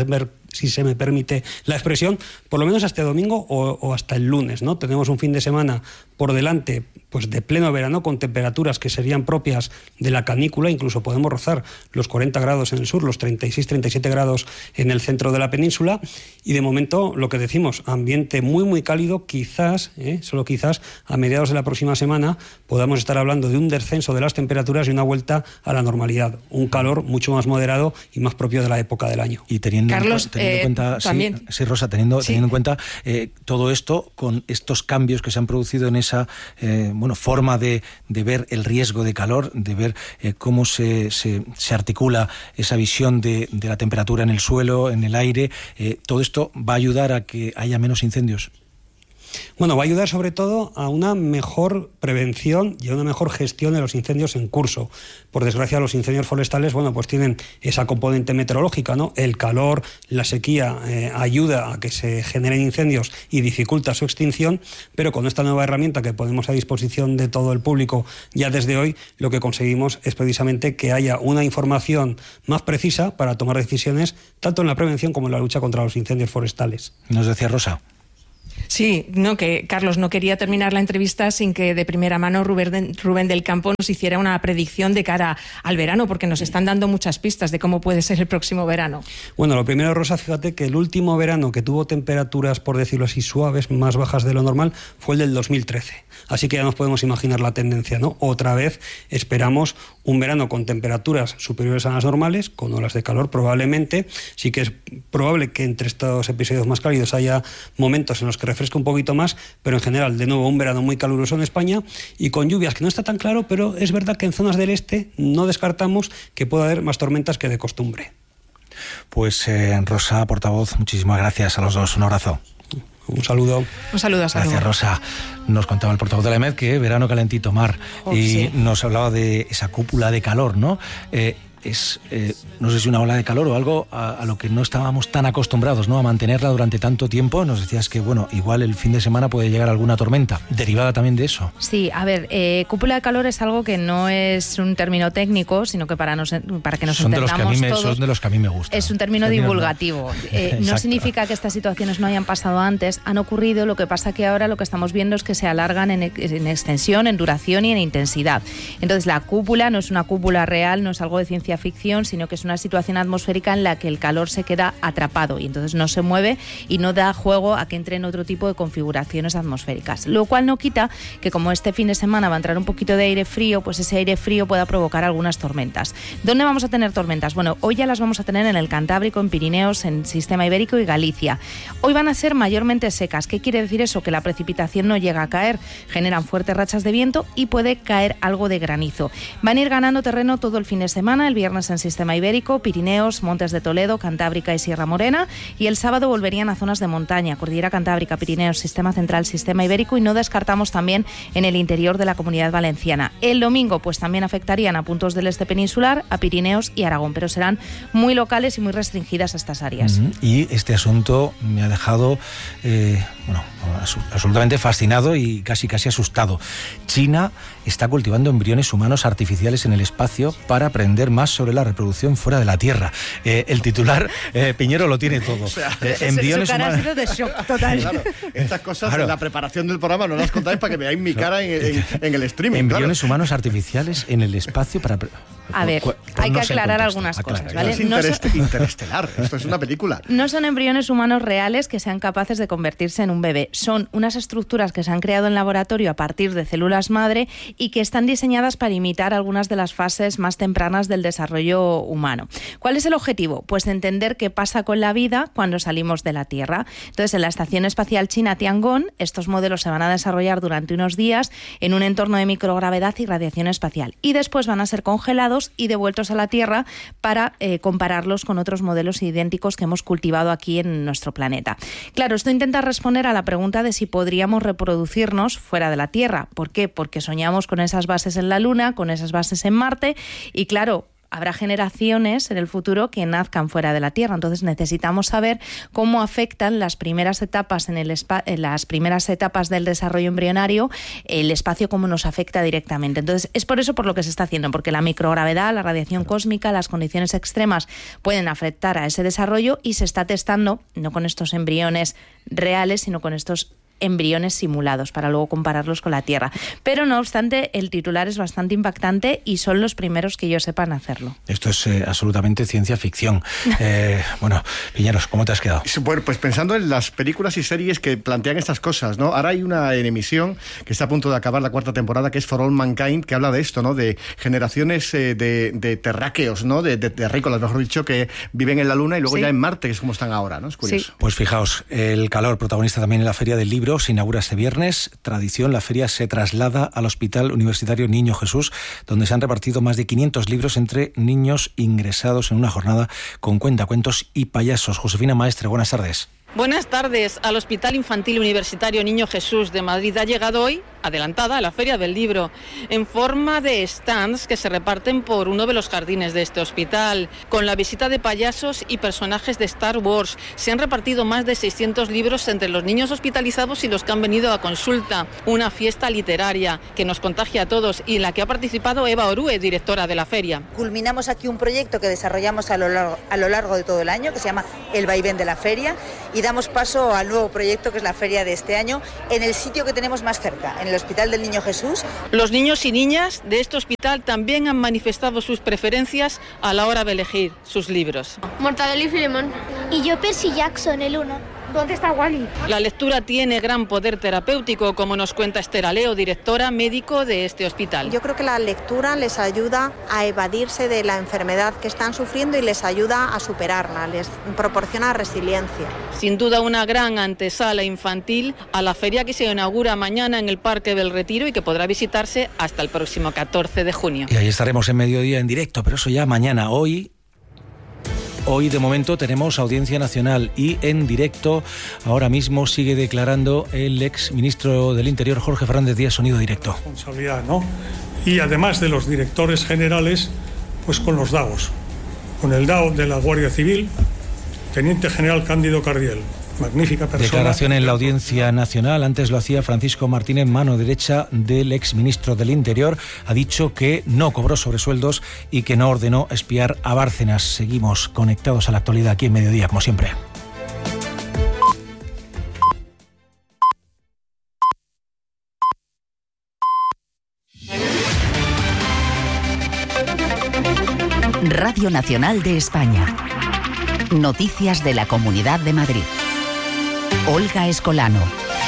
se me permite la expresión, por lo menos hasta el domingo o hasta el lunes, ¿no? Tenemos un fin de semana por delante, pues de pleno verano, con temperaturas que serían propias de la canícula. Incluso podemos rozar los 40 grados en el sur, los 36, 37 grados en el centro de la península, y de momento, lo que decimos, ambiente muy muy cálido. Quizás, solo quizás, a mediados de la próxima semana podamos estar hablando de un descenso de las temperaturas y una vuelta a la normalidad, un calor mucho más moderado y más propio de la época del año. Y teniendo Carlos, en cuenta, también. Sí, Rosa, teniendo en cuenta todo esto, con estos cambios que se han producido en esa forma de ver el riesgo de calor, de ver cómo se articula esa visión de la temperatura en el suelo, en el aire, todo esto va a ayudar a que haya menos incendios. Bueno, va a ayudar sobre todo a una mejor prevención y a una mejor gestión de los incendios en curso. Por desgracia, los incendios forestales, bueno, pues tienen esa componente meteorológica, ¿no? El calor, la sequía ayuda a que se generen incendios y dificulta su extinción, pero con esta nueva herramienta que ponemos a disposición de todo el público ya desde hoy, lo que conseguimos es precisamente que haya una información más precisa para tomar decisiones tanto en la prevención como en la lucha contra los incendios forestales. Nos decía Rosa. Sí, no, que Carlos, no quería terminar la entrevista sin que de primera mano Rubén del Campo nos hiciera una predicción de cara al verano, porque nos están dando muchas pistas de cómo puede ser el próximo verano. Bueno, lo primero, Rosa, fíjate que el último verano que tuvo temperaturas, por decirlo así, suaves, más bajas de lo normal, fue el del 2013. Así que ya nos podemos imaginar la tendencia, ¿no? Otra vez esperamos un verano con temperaturas superiores a las normales, con olas de calor probablemente. Sí que es probable que entre estos episodios más cálidos haya momentos en los que refresca un poquito más, pero en general, de nuevo, un verano muy caluroso en España y con lluvias, que no está tan claro, pero es verdad que en zonas del este no descartamos que pueda haber más tormentas que de costumbre. Pues Rosa, portavoz, muchísimas gracias a los dos. Un abrazo. Un saludo. Un saludo, hasta luego. Gracias, Rosa. Nos contaba el portavoz de la EMED que verano calentito mar, y sí, nos hablaba de esa cúpula de calor, ¿no? No sé si una ola de calor o algo a lo que no estábamos tan acostumbrados, ¿no? A mantenerla durante tanto tiempo. Nos decías que, bueno, igual el fin de semana puede llegar alguna tormenta, derivada también de eso. Sí, a ver, cúpula de calor es algo que no es un término técnico, sino que para que nos entendamos todos... Son de los que a mí me gustan. Es un término divulgativo. No significa que estas situaciones no hayan pasado antes, han ocurrido, lo que pasa que ahora lo que estamos viendo es que se alargan en extensión, en duración y en intensidad. Entonces la cúpula no es una cúpula real, no es algo de ciencia ficción, sino que es una situación atmosférica en la que el calor se queda atrapado y entonces no se mueve y no da juego a que entre en otro tipo de configuraciones atmosféricas. Lo cual no quita que, como este fin de semana va a entrar un poquito de aire frío, pues ese aire frío pueda provocar algunas tormentas. ¿Dónde vamos a tener tormentas? Bueno, hoy ya las vamos a tener en el Cantábrico, en Pirineos, en Sistema Ibérico y Galicia. Hoy van a ser mayormente secas. ¿Qué quiere decir eso? Que la precipitación no llega a caer, generan fuertes rachas de viento y puede caer algo de granizo. Van a ir ganando terreno todo el fin de semana, el viernes en Sistema Ibérico, Pirineos, Montes de Toledo, Cantábrica y Sierra Morena, y el sábado volverían a zonas de montaña, Cordillera Cantábrica, Pirineos, Sistema Central, Sistema Ibérico, y no descartamos también en el interior de la Comunidad Valenciana. El domingo pues también afectarían a puntos del este peninsular, a Pirineos y Aragón, pero serán muy locales y muy restringidas a estas áreas. Y este asunto me ha dejado absolutamente fascinado y casi asustado. China está cultivando embriones humanos artificiales en el espacio para aprender más sobre la reproducción fuera de la Tierra. El titular, Piñero lo tiene todo. O sea, embriones humanos. Ha sido de shock total. Claro, estas cosas en la preparación del programa no las contáis para que veáis mi cara en el streaming. Embriones humanos artificiales en el espacio para... A ver, hay que aclarar algunas cosas, ¿vale? Es interestelar, esto es una película. No son embriones humanos reales que sean capaces de convertirse en un bebé. Son unas estructuras que se han creado en laboratorio a partir de células madre y que están diseñadas para imitar algunas de las fases más tempranas del desarrollo humano. ¿Cuál es el objetivo? Pues entender qué pasa con la vida cuando salimos de la Tierra. Entonces, en la Estación Espacial China Tiangong, estos modelos se van a desarrollar durante unos días en un entorno de microgravedad y radiación espacial. Y después van a ser congelados y devueltos a la Tierra para compararlos con otros modelos idénticos que hemos cultivado aquí en nuestro planeta. Claro, esto intenta responder a la pregunta de si podríamos reproducirnos fuera de la Tierra. ¿Por qué? Porque soñamos con esas bases en la Luna, con esas bases en Marte y, claro, habrá generaciones en el futuro que nazcan fuera de la Tierra. Entonces necesitamos saber cómo afectan las primeras etapas las primeras etapas del desarrollo embrionario, el espacio, cómo nos afecta directamente. Entonces es por eso por lo que se está haciendo, porque la microgravedad, la radiación cósmica, las condiciones extremas pueden afectar a ese desarrollo y se está testando no con estos embriones reales, sino con estos embriones simulados para luego compararlos con la Tierra. Pero no obstante, el titular es bastante impactante y son los primeros que yo sepan hacerlo. Esto es absolutamente ciencia ficción. Bueno, Piñeros, ¿cómo te has quedado? Bueno, pues pensando en las películas y series que plantean estas cosas, ¿no? Ahora hay una en emisión que está a punto de acabar la 4ª temporada, que es For All Mankind, que habla de esto, ¿no? De generaciones de terráqueos, ¿no? De terrícolas, mejor dicho, que viven en la Luna y luego ya en Marte, que es como están ahora, ¿no? Es curioso. Sí. Pues fijaos, el calor, protagonista también en la Feria del Libro, se inaugura este viernes. Tradición, la feria se traslada al Hospital Universitario Niño Jesús, donde se han repartido más de 500 libros entre niños ingresados en una jornada con cuentacuentos y payasos. Josefina Maestre, buenas tardes. Buenas tardes. Al Hospital Infantil Universitario Niño Jesús de Madrid ha llegado hoy, adelantada, la Feria del Libro, en forma de stands que se reparten por uno de los jardines de este hospital. Con la visita de payasos y personajes de Star Wars, se han repartido más de 600 libros entre los niños hospitalizados y los que han venido a consulta. Una fiesta literaria que nos contagia a todos y en la que ha participado Eva Orue, directora de la feria. Culminamos aquí un proyecto que desarrollamos a lo largo de todo el año, que se llama El Vaivén de la Feria, y damos paso al nuevo proyecto que es la feria de este año en el sitio que tenemos más cerca, en el Hospital del Niño Jesús. Los niños y niñas de este hospital también han manifestado sus preferencias a la hora de elegir sus libros. Mortadelo y Filemón. Y yo Percy Jackson, el 1. ¿Dónde está Wally? La lectura tiene gran poder terapéutico, como nos cuenta Esther Aleo, directora médico de este hospital. Yo creo que la lectura les ayuda a evadirse de la enfermedad que están sufriendo y les ayuda a superarla, les proporciona resiliencia. Sin duda una gran antesala infantil a la feria que se inaugura mañana en el Parque del Retiro y que podrá visitarse hasta el próximo 14 de junio. Y ahí estaremos en mediodía en directo, pero eso ya mañana. Hoy de momento tenemos audiencia nacional y en directo ahora mismo sigue declarando el ex ministro del Interior Jorge Fernández Díaz, sonido directo. Responsabilidad, ¿no? Y además de los directores generales, pues con los DAOs. Con el DAO de la Guardia Civil, Teniente General Cándido Cardiel. Magnífica persona. Declaración en la Audiencia Nacional. Antes lo hacía Francisco Martínez, mano derecha del exministro del Interior. Ha dicho que no cobró sobresueldos y que no ordenó espiar a Bárcenas. Seguimos conectados a la actualidad aquí en Mediodía, como siempre. Radio Nacional de España. Noticias de la Comunidad de Madrid. Olga Escolano.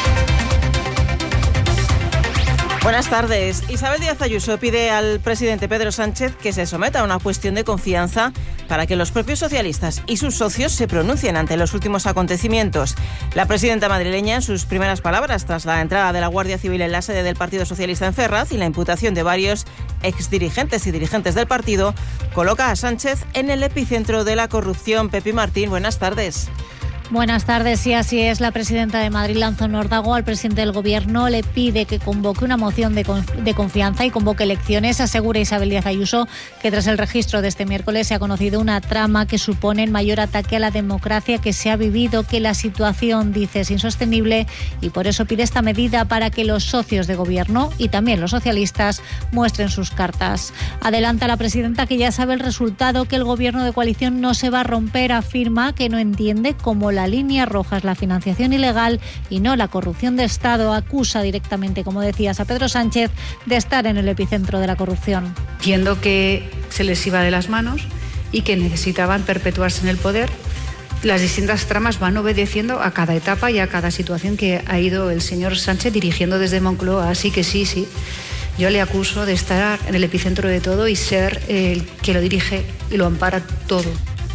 Buenas tardes. Isabel Díaz Ayuso pide al presidente Pedro Sánchez que se someta a una cuestión de confianza para que los propios socialistas y sus socios se pronuncien ante los últimos acontecimientos. La presidenta madrileña, en sus primeras palabras tras la entrada de la Guardia Civil en la sede del Partido Socialista en Ferraz y la imputación de varios exdirigentes y dirigentes del partido, coloca a Sánchez en el epicentro de la corrupción. Pepi Martín, buenas tardes. Buenas tardes, sí, así es. La presidenta de Madrid, lanzó un órdago al presidente del Gobierno, le pide que convoque una moción de confianza y convoque elecciones. Asegura Isabel Díaz Ayuso que tras el registro de este miércoles se ha conocido una trama que supone el mayor ataque a la democracia que se ha vivido, que la situación, dice, es insostenible y por eso pide esta medida para que los socios de Gobierno y también los socialistas muestren sus cartas. Adelanta la presidenta que ya sabe el resultado, que el Gobierno de coalición no se va a romper. Afirma que no entiende cómo la línea roja es la financiación ilegal y no la corrupción de Estado. Acusa directamente, como decías, a Pedro Sánchez de estar en el epicentro de la corrupción. Entiendo que se les iba de las manos y que necesitaban perpetuarse en el poder. Las distintas tramas van obedeciendo a cada etapa y a cada situación que ha ido el señor Sánchez dirigiendo desde Moncloa. Así que sí, yo le acuso de estar en el epicentro de todo y ser el que lo dirige y lo ampara todo.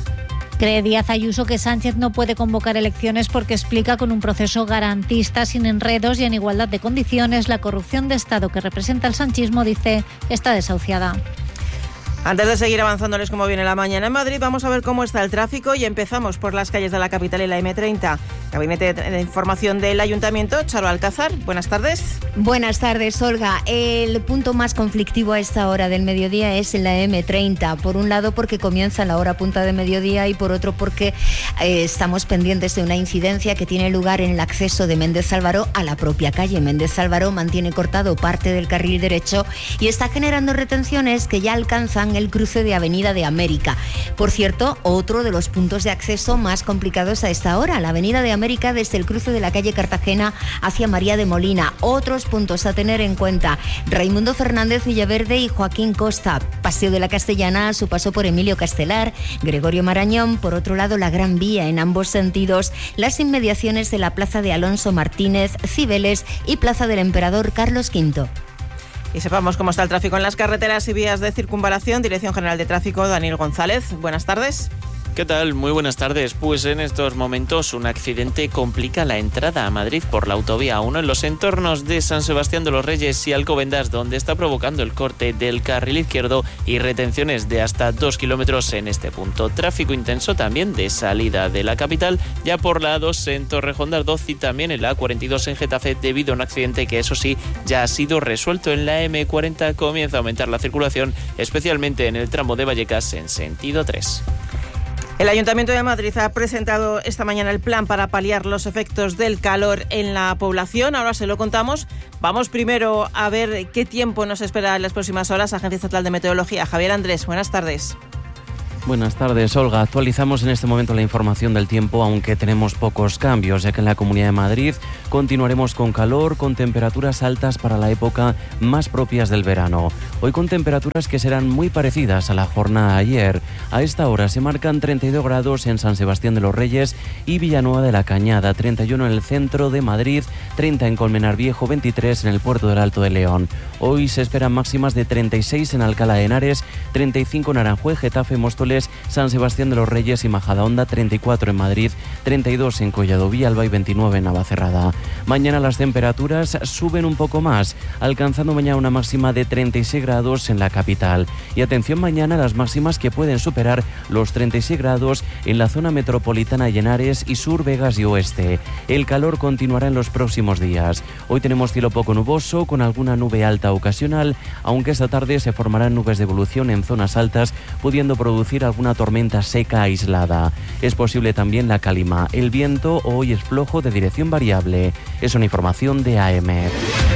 Cree Díaz Ayuso que Sánchez no puede convocar elecciones porque explica con un proceso garantista, sin enredos y en igualdad de condiciones. La corrupción de Estado que representa el sanchismo, dice, está desahuciada. Antes de seguir avanzándoles cómo viene la mañana en Madrid, vamos a ver cómo está el tráfico y empezamos por las calles de la capital y la M30. Gabinete de Información del Ayuntamiento, Charo Alcázar, buenas tardes. Buenas tardes, Olga. El punto más conflictivo a esta hora del mediodía es en la M30. Por un lado porque comienza la hora punta de mediodía y por otro porque estamos pendientes de una incidencia que tiene lugar en el acceso de Méndez Álvaro a la propia calle. Méndez Álvaro mantiene cortado parte del carril derecho y está generando retenciones que ya alcanzan el cruce de Avenida de América. Por cierto, otro de los puntos de acceso más complicados a esta hora, la Avenida de América desde el cruce de la calle Cartagena hacia María de Molina. Otros puntos a tener en cuenta: Raimundo Fernández Villaverde y Joaquín Costa, Paseo de la Castellana a su paso por Emilio Castelar, Gregorio Marañón, por otro lado la Gran Vía en ambos sentidos, las inmediaciones de la Plaza de Alonso Martínez, Cibeles y Plaza del Emperador Carlos V. Y sepamos cómo está el tráfico en las carreteras y vías de circunvalación. Dirección General de Tráfico, Daniel González. Buenas tardes. ¿Qué tal? Muy buenas tardes. Pues en estos momentos un accidente complica la entrada a Madrid por la autovía 1 en los entornos de San Sebastián de los Reyes y Alcobendas, donde está provocando el corte del carril izquierdo y retenciones de hasta 2 kilómetros en este punto. Tráfico intenso también de salida de la capital, ya por la A2 en Torrejón de Ardoz y también en la A42 en Getafe, debido a un accidente que, eso sí, ya ha sido resuelto. En la M40 comienza a aumentar la circulación, especialmente en el tramo de Vallecas en sentido 3. El Ayuntamiento de Madrid ha presentado esta mañana el plan para paliar los efectos del calor en la población. Ahora se lo contamos. Vamos primero a ver qué tiempo nos espera en las próximas horas. Agencia Estatal de Meteorología. Javier Andrés, buenas tardes. Buenas tardes, Olga. Actualizamos en este momento la información del tiempo, aunque tenemos pocos cambios, ya que en la Comunidad de Madrid continuaremos con calor, con temperaturas altas para la época más propias del verano. Hoy con temperaturas que serán muy parecidas a la jornada de ayer. A esta hora se marcan 32 grados en San Sebastián de los Reyes y Villanueva de la Cañada, 31 en el centro de Madrid, 30 en Colmenar Viejo, 23 en el puerto del Alto de León. Hoy se esperan máximas de 36 en Alcalá de Henares, 35 en Aranjuez, Getafe, Móstoles, San Sebastián de los Reyes y Majadahonda, 34 en Madrid, 32 en Collado Villalba y 29 en Navacerrada. Mañana las temperaturas suben un poco más, alcanzando mañana una máxima de 36 grados en la capital. Y atención mañana a las máximas que pueden superar los 36 grados en la zona metropolitana de Henares y sur, Vegas y Oeste. El calor continuará en los próximos días. Hoy tenemos cielo poco nuboso con alguna nube alta ocasional, aunque esta tarde se formarán nubes de evolución en zonas altas, pudiendo producir alguna tormenta seca aislada. Es posible también la calima. El viento hoy es flojo de dirección variable. Es una información de AEMET.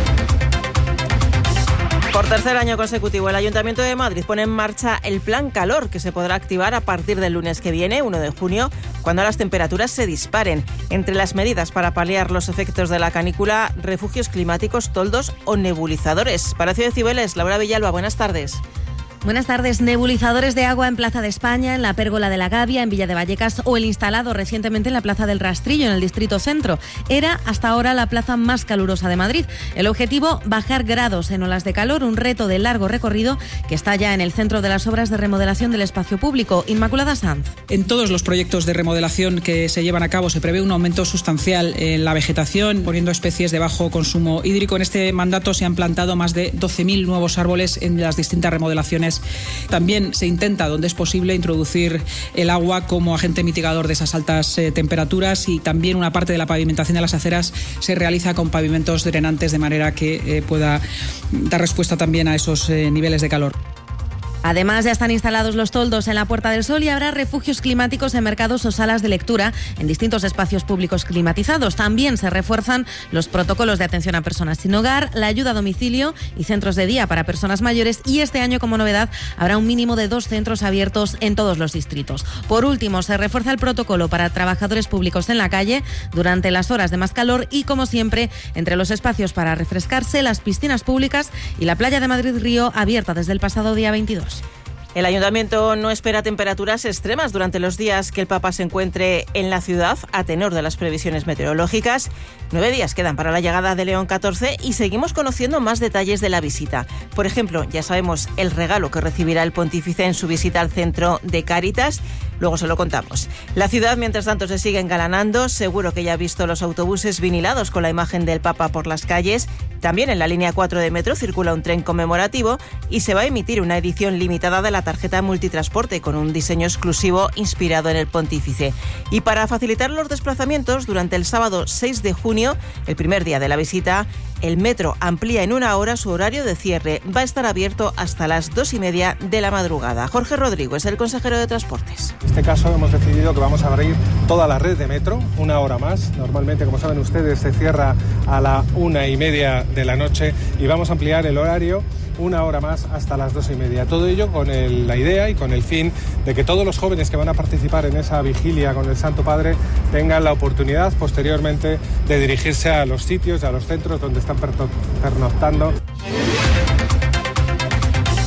Por tercer año consecutivo, el Ayuntamiento de Madrid pone en marcha el Plan Calor, que se podrá activar a partir del lunes que viene, 1 de junio, cuando las temperaturas se disparen. Entre las medidas para paliar los efectos de la canícula, refugios climáticos, toldos o nebulizadores. Palacio de Cibeles, Laura Villalba, buenas tardes. Buenas tardes. Nebulizadores de agua en Plaza de España, en la Pérgola de la Gavia, en Villa de Vallecas o el instalado recientemente en la Plaza del Rastrillo, en el Distrito Centro. Era hasta ahora la plaza más calurosa de Madrid. El objetivo, bajar grados en olas de calor, un reto de largo recorrido que está ya en el centro de las obras de remodelación del espacio público. Inmaculada Sanz. En todos los proyectos de remodelación que se llevan a cabo se prevé un aumento sustancial en la vegetación, poniendo especies de bajo consumo hídrico. En este mandato se han plantado más de 12.000 nuevos árboles en las distintas remodelaciones. También se intenta, donde es posible, introducir el agua como agente mitigador de esas altas temperaturas, y también una parte de la pavimentación de las aceras se realiza con pavimentos drenantes, de manera que pueda dar respuesta también a esos niveles de calor. Además, ya están instalados los toldos en la Puerta del Sol y habrá refugios climáticos en mercados o salas de lectura en distintos espacios públicos climatizados. También se refuerzan los protocolos de atención a personas sin hogar, la ayuda a domicilio y centros de día para personas mayores, y este año, como novedad, habrá un mínimo de 2 centros abiertos en todos los distritos. Por último, se refuerza el protocolo para trabajadores públicos en la calle durante las horas de más calor y, como siempre, entre los espacios para refrescarse, las piscinas públicas y la playa de Madrid Río, abierta desde el pasado día 22. El Ayuntamiento no espera temperaturas extremas durante los días que el Papa se encuentre en la ciudad, a tenor de las previsiones meteorológicas. 9 días quedan para la llegada de León XIV y seguimos conociendo más detalles de la visita. Por ejemplo, ya sabemos el regalo que recibirá el pontífice en su visita al centro de Cáritas. Luego se lo contamos. La ciudad, mientras tanto, se sigue engalanando. Seguro que ya ha visto los autobuses vinilados con la imagen del Papa por las calles. También en la línea 4 de metro circula un tren conmemorativo y se va a emitir una edición limitada de la tarjeta multitransporte con un diseño exclusivo inspirado en el pontífice. Y para facilitar los desplazamientos, durante el sábado 6 de junio, el primer día de la visita, el metro amplía en 1 hora su horario de cierre. Va a estar abierto hasta las 2:30 de la madrugada. Jorge Rodrigo es el consejero de Transportes. En este caso hemos decidido que vamos a abrir toda la red de metro 1 hora más. Normalmente, como saben ustedes, se cierra a la 1:30 de la noche y vamos a ampliar el horario 1 hora más hasta las 2:30. Todo ello con la idea y con el fin de que todos los jóvenes que van a participar en esa vigilia con el Santo Padre tengan la oportunidad posteriormente de dirigirse a los sitios, a los centros donde están pernoctando.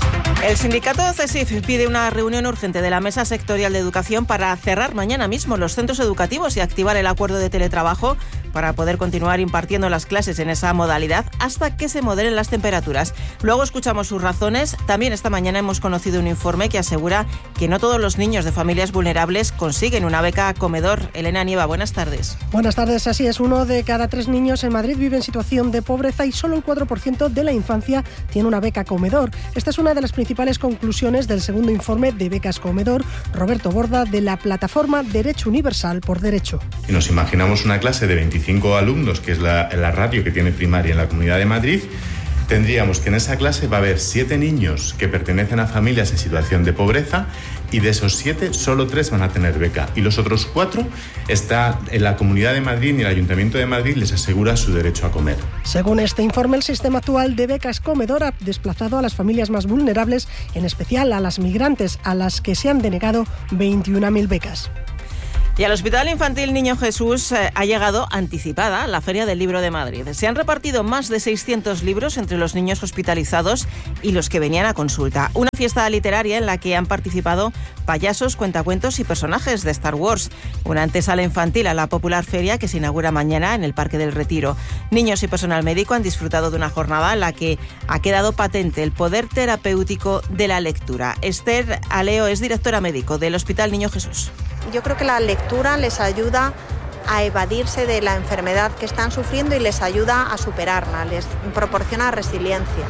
El sindicato CESIF pide una reunión urgente de la Mesa Sectorial de Educación para cerrar mañana mismo los centros educativos y activar el acuerdo de teletrabajo para poder continuar impartiendo las clases en esa modalidad hasta que se moderen las temperaturas. Luego escuchamos sus razones. También esta mañana hemos conocido un informe que asegura que no todos los niños de familias vulnerables consiguen una beca comedor. Elena Nieva, buenas tardes. Buenas tardes, así es. 1 de cada 3 niños en Madrid vive en situación de pobreza y solo el 4% de la infancia tiene una beca comedor. Esta es una de las principales conclusiones del segundo informe de becas comedor. Roberto Borda, de la plataforma Derecho Universal por Derecho. Si nos imaginamos una clase de 25 alumnos, que es la ratio que tiene primaria en la Comunidad de Madrid, tendríamos que en esa clase va a haber 7 niños que pertenecen a familias en situación de pobreza y de esos 7, solo 3 van a tener beca. Y los otros 4 está en la Comunidad de Madrid y el Ayuntamiento de Madrid les asegura su derecho a comer. Según este informe, el sistema actual de becas comedor ha desplazado a las familias más vulnerables, en especial a las migrantes, a las que se han denegado 21.000 becas. Y al Hospital Infantil Niño Jesús ha llegado anticipada la Feria del Libro de Madrid. Se han repartido más de 600 libros entre los niños hospitalizados y los que venían a consulta. Una fiesta literaria en la que han participado payasos, cuentacuentos y personajes de Star Wars. Una antesala infantil a la popular feria que se inaugura mañana en el Parque del Retiro. Niños y personal médico han disfrutado de una jornada en la que ha quedado patente el poder terapéutico de la lectura. Esther Aleo es directora médico del Hospital Niño Jesús. Yo creo que la lectura les ayuda a evadirse de la enfermedad que están sufriendo y les ayuda a superarla, les proporciona resiliencia.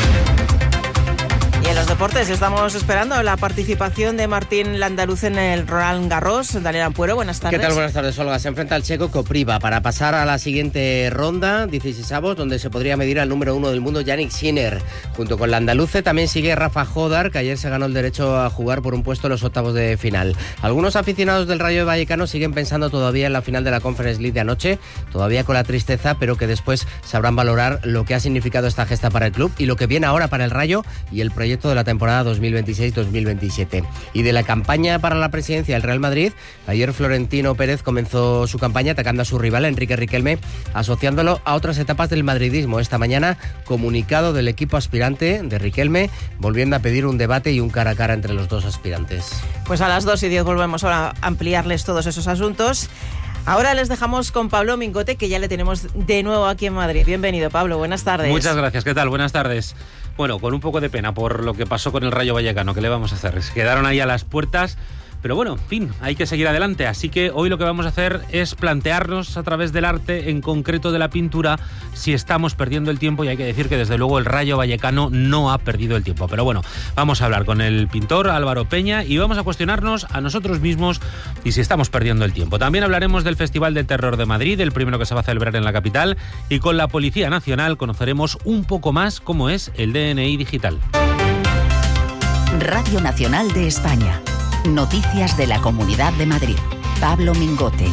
Y en los deportes estamos esperando la participación de Martín Landaluz en el Roland Garros. Daniel Ampuero, buenas tardes. ¿Qué tal? Buenas tardes, Olga. Se enfrenta al checo Kopriva para pasar a la siguiente ronda, 16avos, donde se podría medir al número 1 del mundo, Yannick Sinner. Junto con Landaluce también sigue Rafa Jodar, que ayer se ganó el derecho a jugar por un puesto en los octavos de final. Algunos aficionados del Rayo Vallecano siguen pensando todavía en la final de la Conference League de anoche, todavía con la tristeza, pero que después sabrán valorar lo que ha significado esta gesta para el club y lo que viene ahora para el Rayo y el proyecto de la temporada 2026-2027. Y de la campaña para la presidencia del Real Madrid, ayer Florentino Pérez comenzó su campaña atacando a su rival Enrique Riquelme, asociándolo a otras etapas del madridismo. Esta mañana, comunicado del equipo aspirante de Riquelme, volviendo a pedir un debate y un cara a cara entre los dos aspirantes. Pues a las 2:10 volvemos a ampliarles todos esos asuntos. Ahora les dejamos con Pablo Mingote, que ya le tenemos de nuevo aquí en Madrid. Bienvenido, Pablo, buenas tardes. Muchas gracias, ¿qué tal? Buenas tardes. Bueno, con un poco de pena por lo que pasó con el Rayo Vallecano, ¿qué le vamos a hacer? Se quedaron ahí a las puertas, pero bueno, en fin, hay que seguir adelante. Así que hoy lo que vamos a hacer es plantearnos a través del arte, en concreto de la pintura, si estamos perdiendo el tiempo, y hay que decir que desde luego el Rayo Vallecano no ha perdido el tiempo. Pero bueno, vamos a hablar con el pintor Álvaro Peña y vamos a cuestionarnos a nosotros mismos y si estamos perdiendo el tiempo. También hablaremos del Festival del Terror de Madrid, el primero que se va a celebrar en la capital, y con la Policía Nacional conoceremos un poco más cómo es el DNI digital. Radio Nacional de España. Noticias de la Comunidad de Madrid. Pablo Mingote.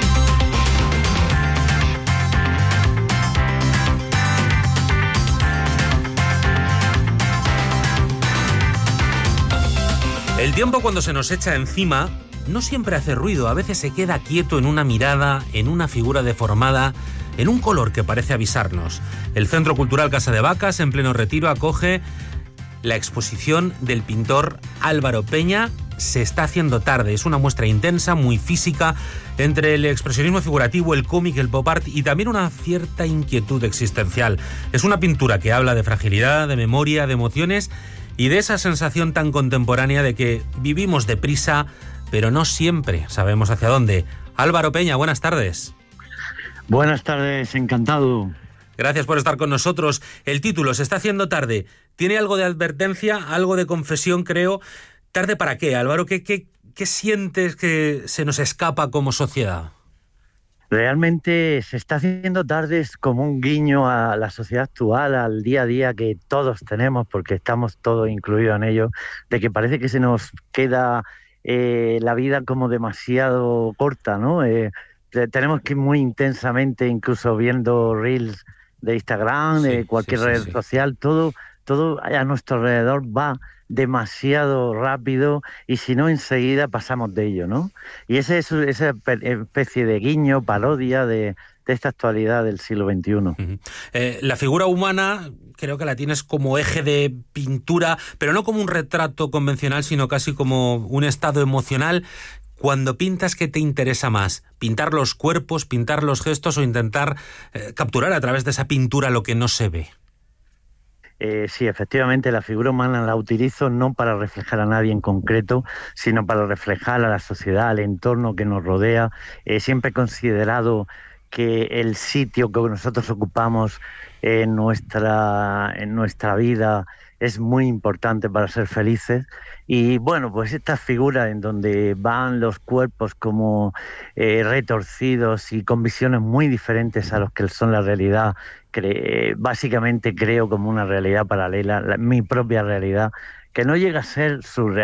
El tiempo, cuando se nos echa encima, no siempre hace ruido. A veces se queda quieto en una mirada, en una figura deformada, en un color que parece avisarnos. El Centro Cultural Casa de Vacas, en pleno Retiro, acoge la exposición del pintor Álvaro Peña. Se está haciendo tarde. Es una muestra intensa, muy física, entre el expresionismo figurativo, el cómic, el pop art y también una cierta inquietud existencial. Es una pintura que habla de fragilidad, de memoria, de emociones y de esa sensación tan contemporánea de que vivimos deprisa, pero no siempre sabemos hacia dónde. Álvaro Peña, buenas tardes. Buenas tardes, encantado. Gracias por estar con nosotros. El título, Se está haciendo tarde, tiene algo de advertencia, algo de confesión, creo. ¿Tarde para qué, Álvaro? ¿Qué sientes que se nos escapa como sociedad? Realmente se está haciendo tarde, es como un guiño a la sociedad actual, al día a día que todos tenemos, porque estamos todos incluidos en ello, de que parece que se nos queda la vida como demasiado corta, ¿no? Tenemos que ir muy intensamente, incluso viendo reels de Instagram, de cualquier red social, todo a nuestro alrededor va demasiado rápido y si no enseguida pasamos de ello, ¿no? Y esa especie de guiño, parodia de esta actualidad del siglo XXI. La figura humana creo que la tienes como eje de pintura, pero no como un retrato convencional, sino casi como un estado emocional. Cuando pintas, ¿qué te interesa más? ¿Pintar los cuerpos, pintar los gestos o intentar capturar a través de esa pintura lo que no se ve? Sí, efectivamente, la figura humana la utilizo no para reflejar a nadie en concreto, sino para reflejar a la sociedad, al entorno que nos rodea. Siempre he considerado que el sitio que nosotros ocupamos en nuestra vida es muy importante para ser felices. Y bueno, pues estas figuras en donde van los cuerpos como retorcidos y con visiones muy diferentes a los que son la realidad, básicamente creo como una realidad paralela, mi propia realidad, que no llega a ser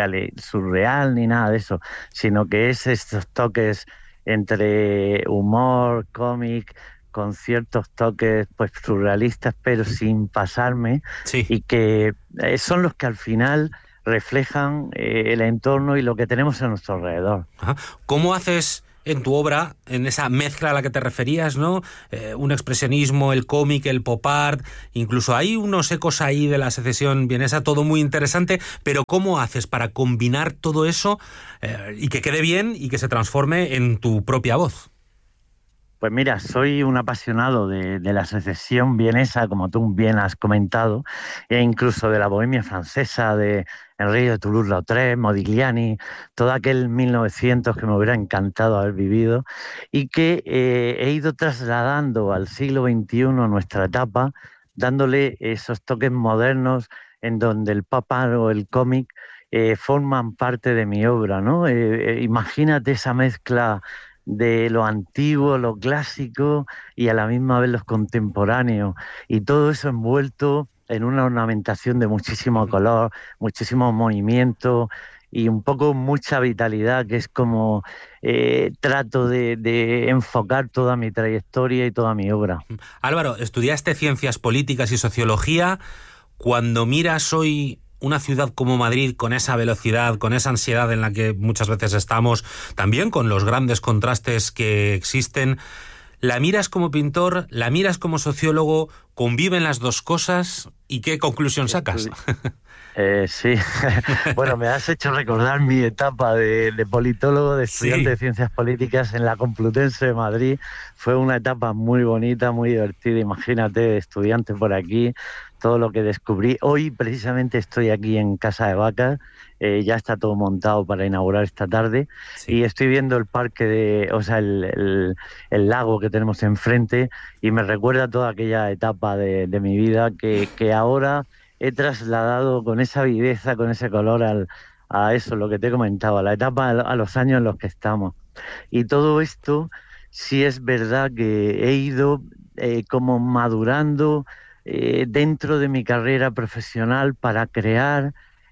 surreal ni nada de eso, sino que es estos toques entre humor, cómic, con ciertos toques pues surrealistas, pero sin pasarme, y que son los que al final reflejan el entorno y lo que tenemos a nuestro alrededor. ¿Cómo haces en tu obra, en esa mezcla a la que te referías, ¿no? Un expresionismo, el cómic, el pop art, incluso hay unos ecos ahí de la secesión vienesa, todo muy interesante, pero ¿cómo haces para combinar todo eso y que quede bien y que se transforme en tu propia voz? Pues mira, soy un apasionado de la secesión vienesa, como tú bien has comentado, e incluso de la bohemia francesa, de Enrique de Toulouse-Lautrec, Modigliani, todo aquel 1900 que me hubiera encantado haber vivido, y que he ido trasladando al siglo XXI nuestra etapa, dándole esos toques modernos en donde el pop art o el cómic forman parte de mi obra, ¿no? Imagínate esa mezcla de lo antiguo, lo clásico y a la misma vez los contemporáneos, y todo eso envuelto en una ornamentación de muchísimo color, muchísimo movimiento y un poco mucha vitalidad, que es como trato de enfocar toda mi trayectoria y toda mi obra. Álvaro, estudiaste ciencias políticas y sociología. Cuando miras hoy una ciudad como Madrid, con esa velocidad, con esa ansiedad en la que muchas veces estamos, también con los grandes contrastes que existen, ¿la miras como pintor, la miras como sociólogo, conviven las dos cosas y qué conclusión sacas? Sí, bueno, me has hecho recordar mi etapa de politólogo, de estudiante de ciencias políticas en la Complutense de Madrid. Fue una etapa muy bonita, muy divertida. Imagínate, estudiante por aquí, todo lo que descubrí. Hoy precisamente estoy aquí en Casa de Vacas, ya está todo montado para inaugurar esta tarde, y estoy viendo el parque el lago que tenemos enfrente, y me recuerda toda aquella etapa de mi vida que ahora he trasladado con esa viveza, con ese color a eso, lo que te he comentado, a la etapa, a los años en los que estamos. Y todo esto, sí es verdad que he ido como madurando dentro de mi carrera profesional para crear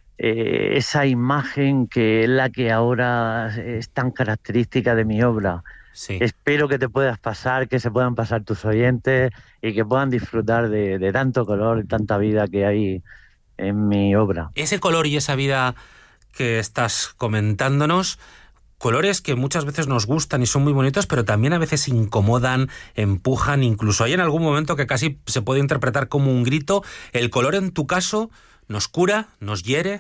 esa imagen que es la que ahora es tan característica de mi obra. Sí. Espero que te puedas pasar, que se puedan pasar tus oyentes y que puedan disfrutar de tanto color y tanta vida que hay en mi obra. Ese color y esa vida que estás comentándonos, colores que muchas veces nos gustan y son muy bonitos, pero también a veces incomodan, empujan, incluso hay en algún momento que casi se puede interpretar como un grito. ¿El color en tu caso nos cura, nos hiere?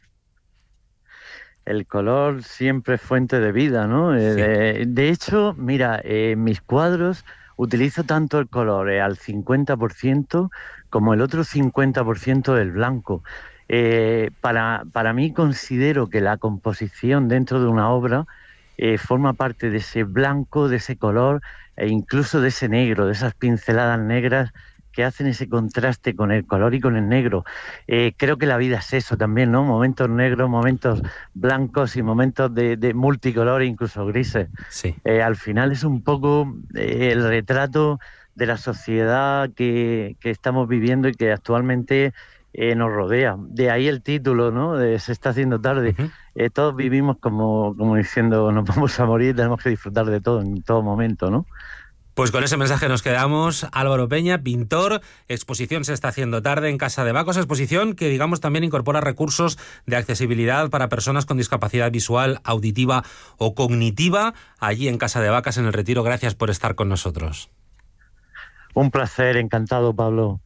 El color siempre es fuente de vida, ¿no? Sí. De hecho, mira, en mis cuadros utilizo tanto el color al 50% como el otro 50% del blanco. Para mí considero que la composición dentro de una obra forma parte de ese blanco, de ese color e incluso de ese negro, de esas pinceladas negras que hacen ese contraste con el color y con el negro. Creo que la vida es eso también, ¿no? Momentos negros, momentos blancos y momentos de multicolor, incluso grises. Sí. Al final es un poco el retrato de la sociedad que estamos viviendo y que actualmente nos rodea. De ahí el título, ¿no? Se está haciendo tarde. Uh-huh. Todos vivimos como diciendo, nos vamos a morir, tenemos que disfrutar de todo en todo momento, ¿no? Pues con ese mensaje nos quedamos. Álvaro Peña, pintor, exposición Se está haciendo tarde en Casa de Vacas, exposición que digamos también incorpora recursos de accesibilidad para personas con discapacidad visual, auditiva o cognitiva, allí en Casa de Vacas en El Retiro. Gracias por estar con nosotros. Un placer, encantado, Pablo.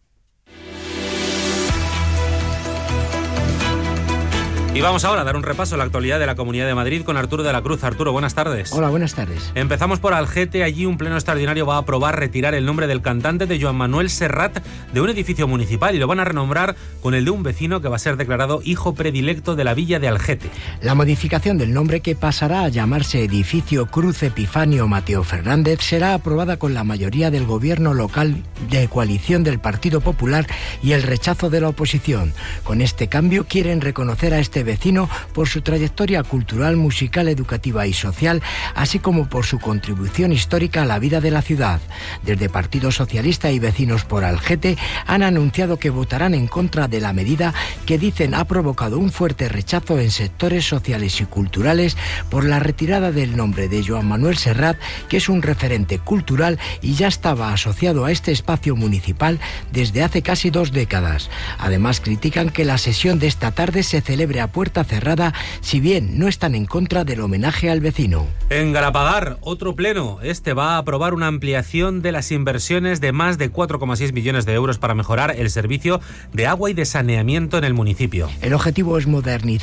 Y vamos ahora a dar un repaso a la actualidad de la Comunidad de Madrid con Arturo de la Cruz. Arturo, buenas tardes. Hola, buenas tardes. Empezamos por Algete. Allí un pleno extraordinario va a aprobar retirar el nombre del cantante de Joan Manuel Serrat de un edificio municipal y lo van a renombrar con el de un vecino que va a ser declarado hijo predilecto de la villa de Algete. La modificación del nombre, que pasará a llamarse Edificio Cruz Epifanio Mateo Fernández, será aprobada con la mayoría del gobierno local de coalición del Partido Popular y el rechazo de la oposición. Con este cambio quieren reconocer a este vecino por su trayectoria cultural, musical, educativa y social, así como por su contribución histórica a la vida de la ciudad. Desde Partido Socialista y Vecinos por Algete han anunciado que votarán en contra de la medida que dicen ha provocado un fuerte rechazo en sectores sociales y culturales por la retirada del nombre de Joan Manuel Serrat, que es un referente cultural y ya estaba asociado a este espacio municipal desde hace casi 2 décadas. Además, critican que la sesión de esta tarde se celebre a puerta cerrada, si bien no están en contra del homenaje al vecino. En Galapagar, otro pleno. Este va a aprobar una ampliación de las inversiones de más de 4,6 millones de euros para mejorar el servicio de agua y de saneamiento en el municipio. El objetivo es modernizar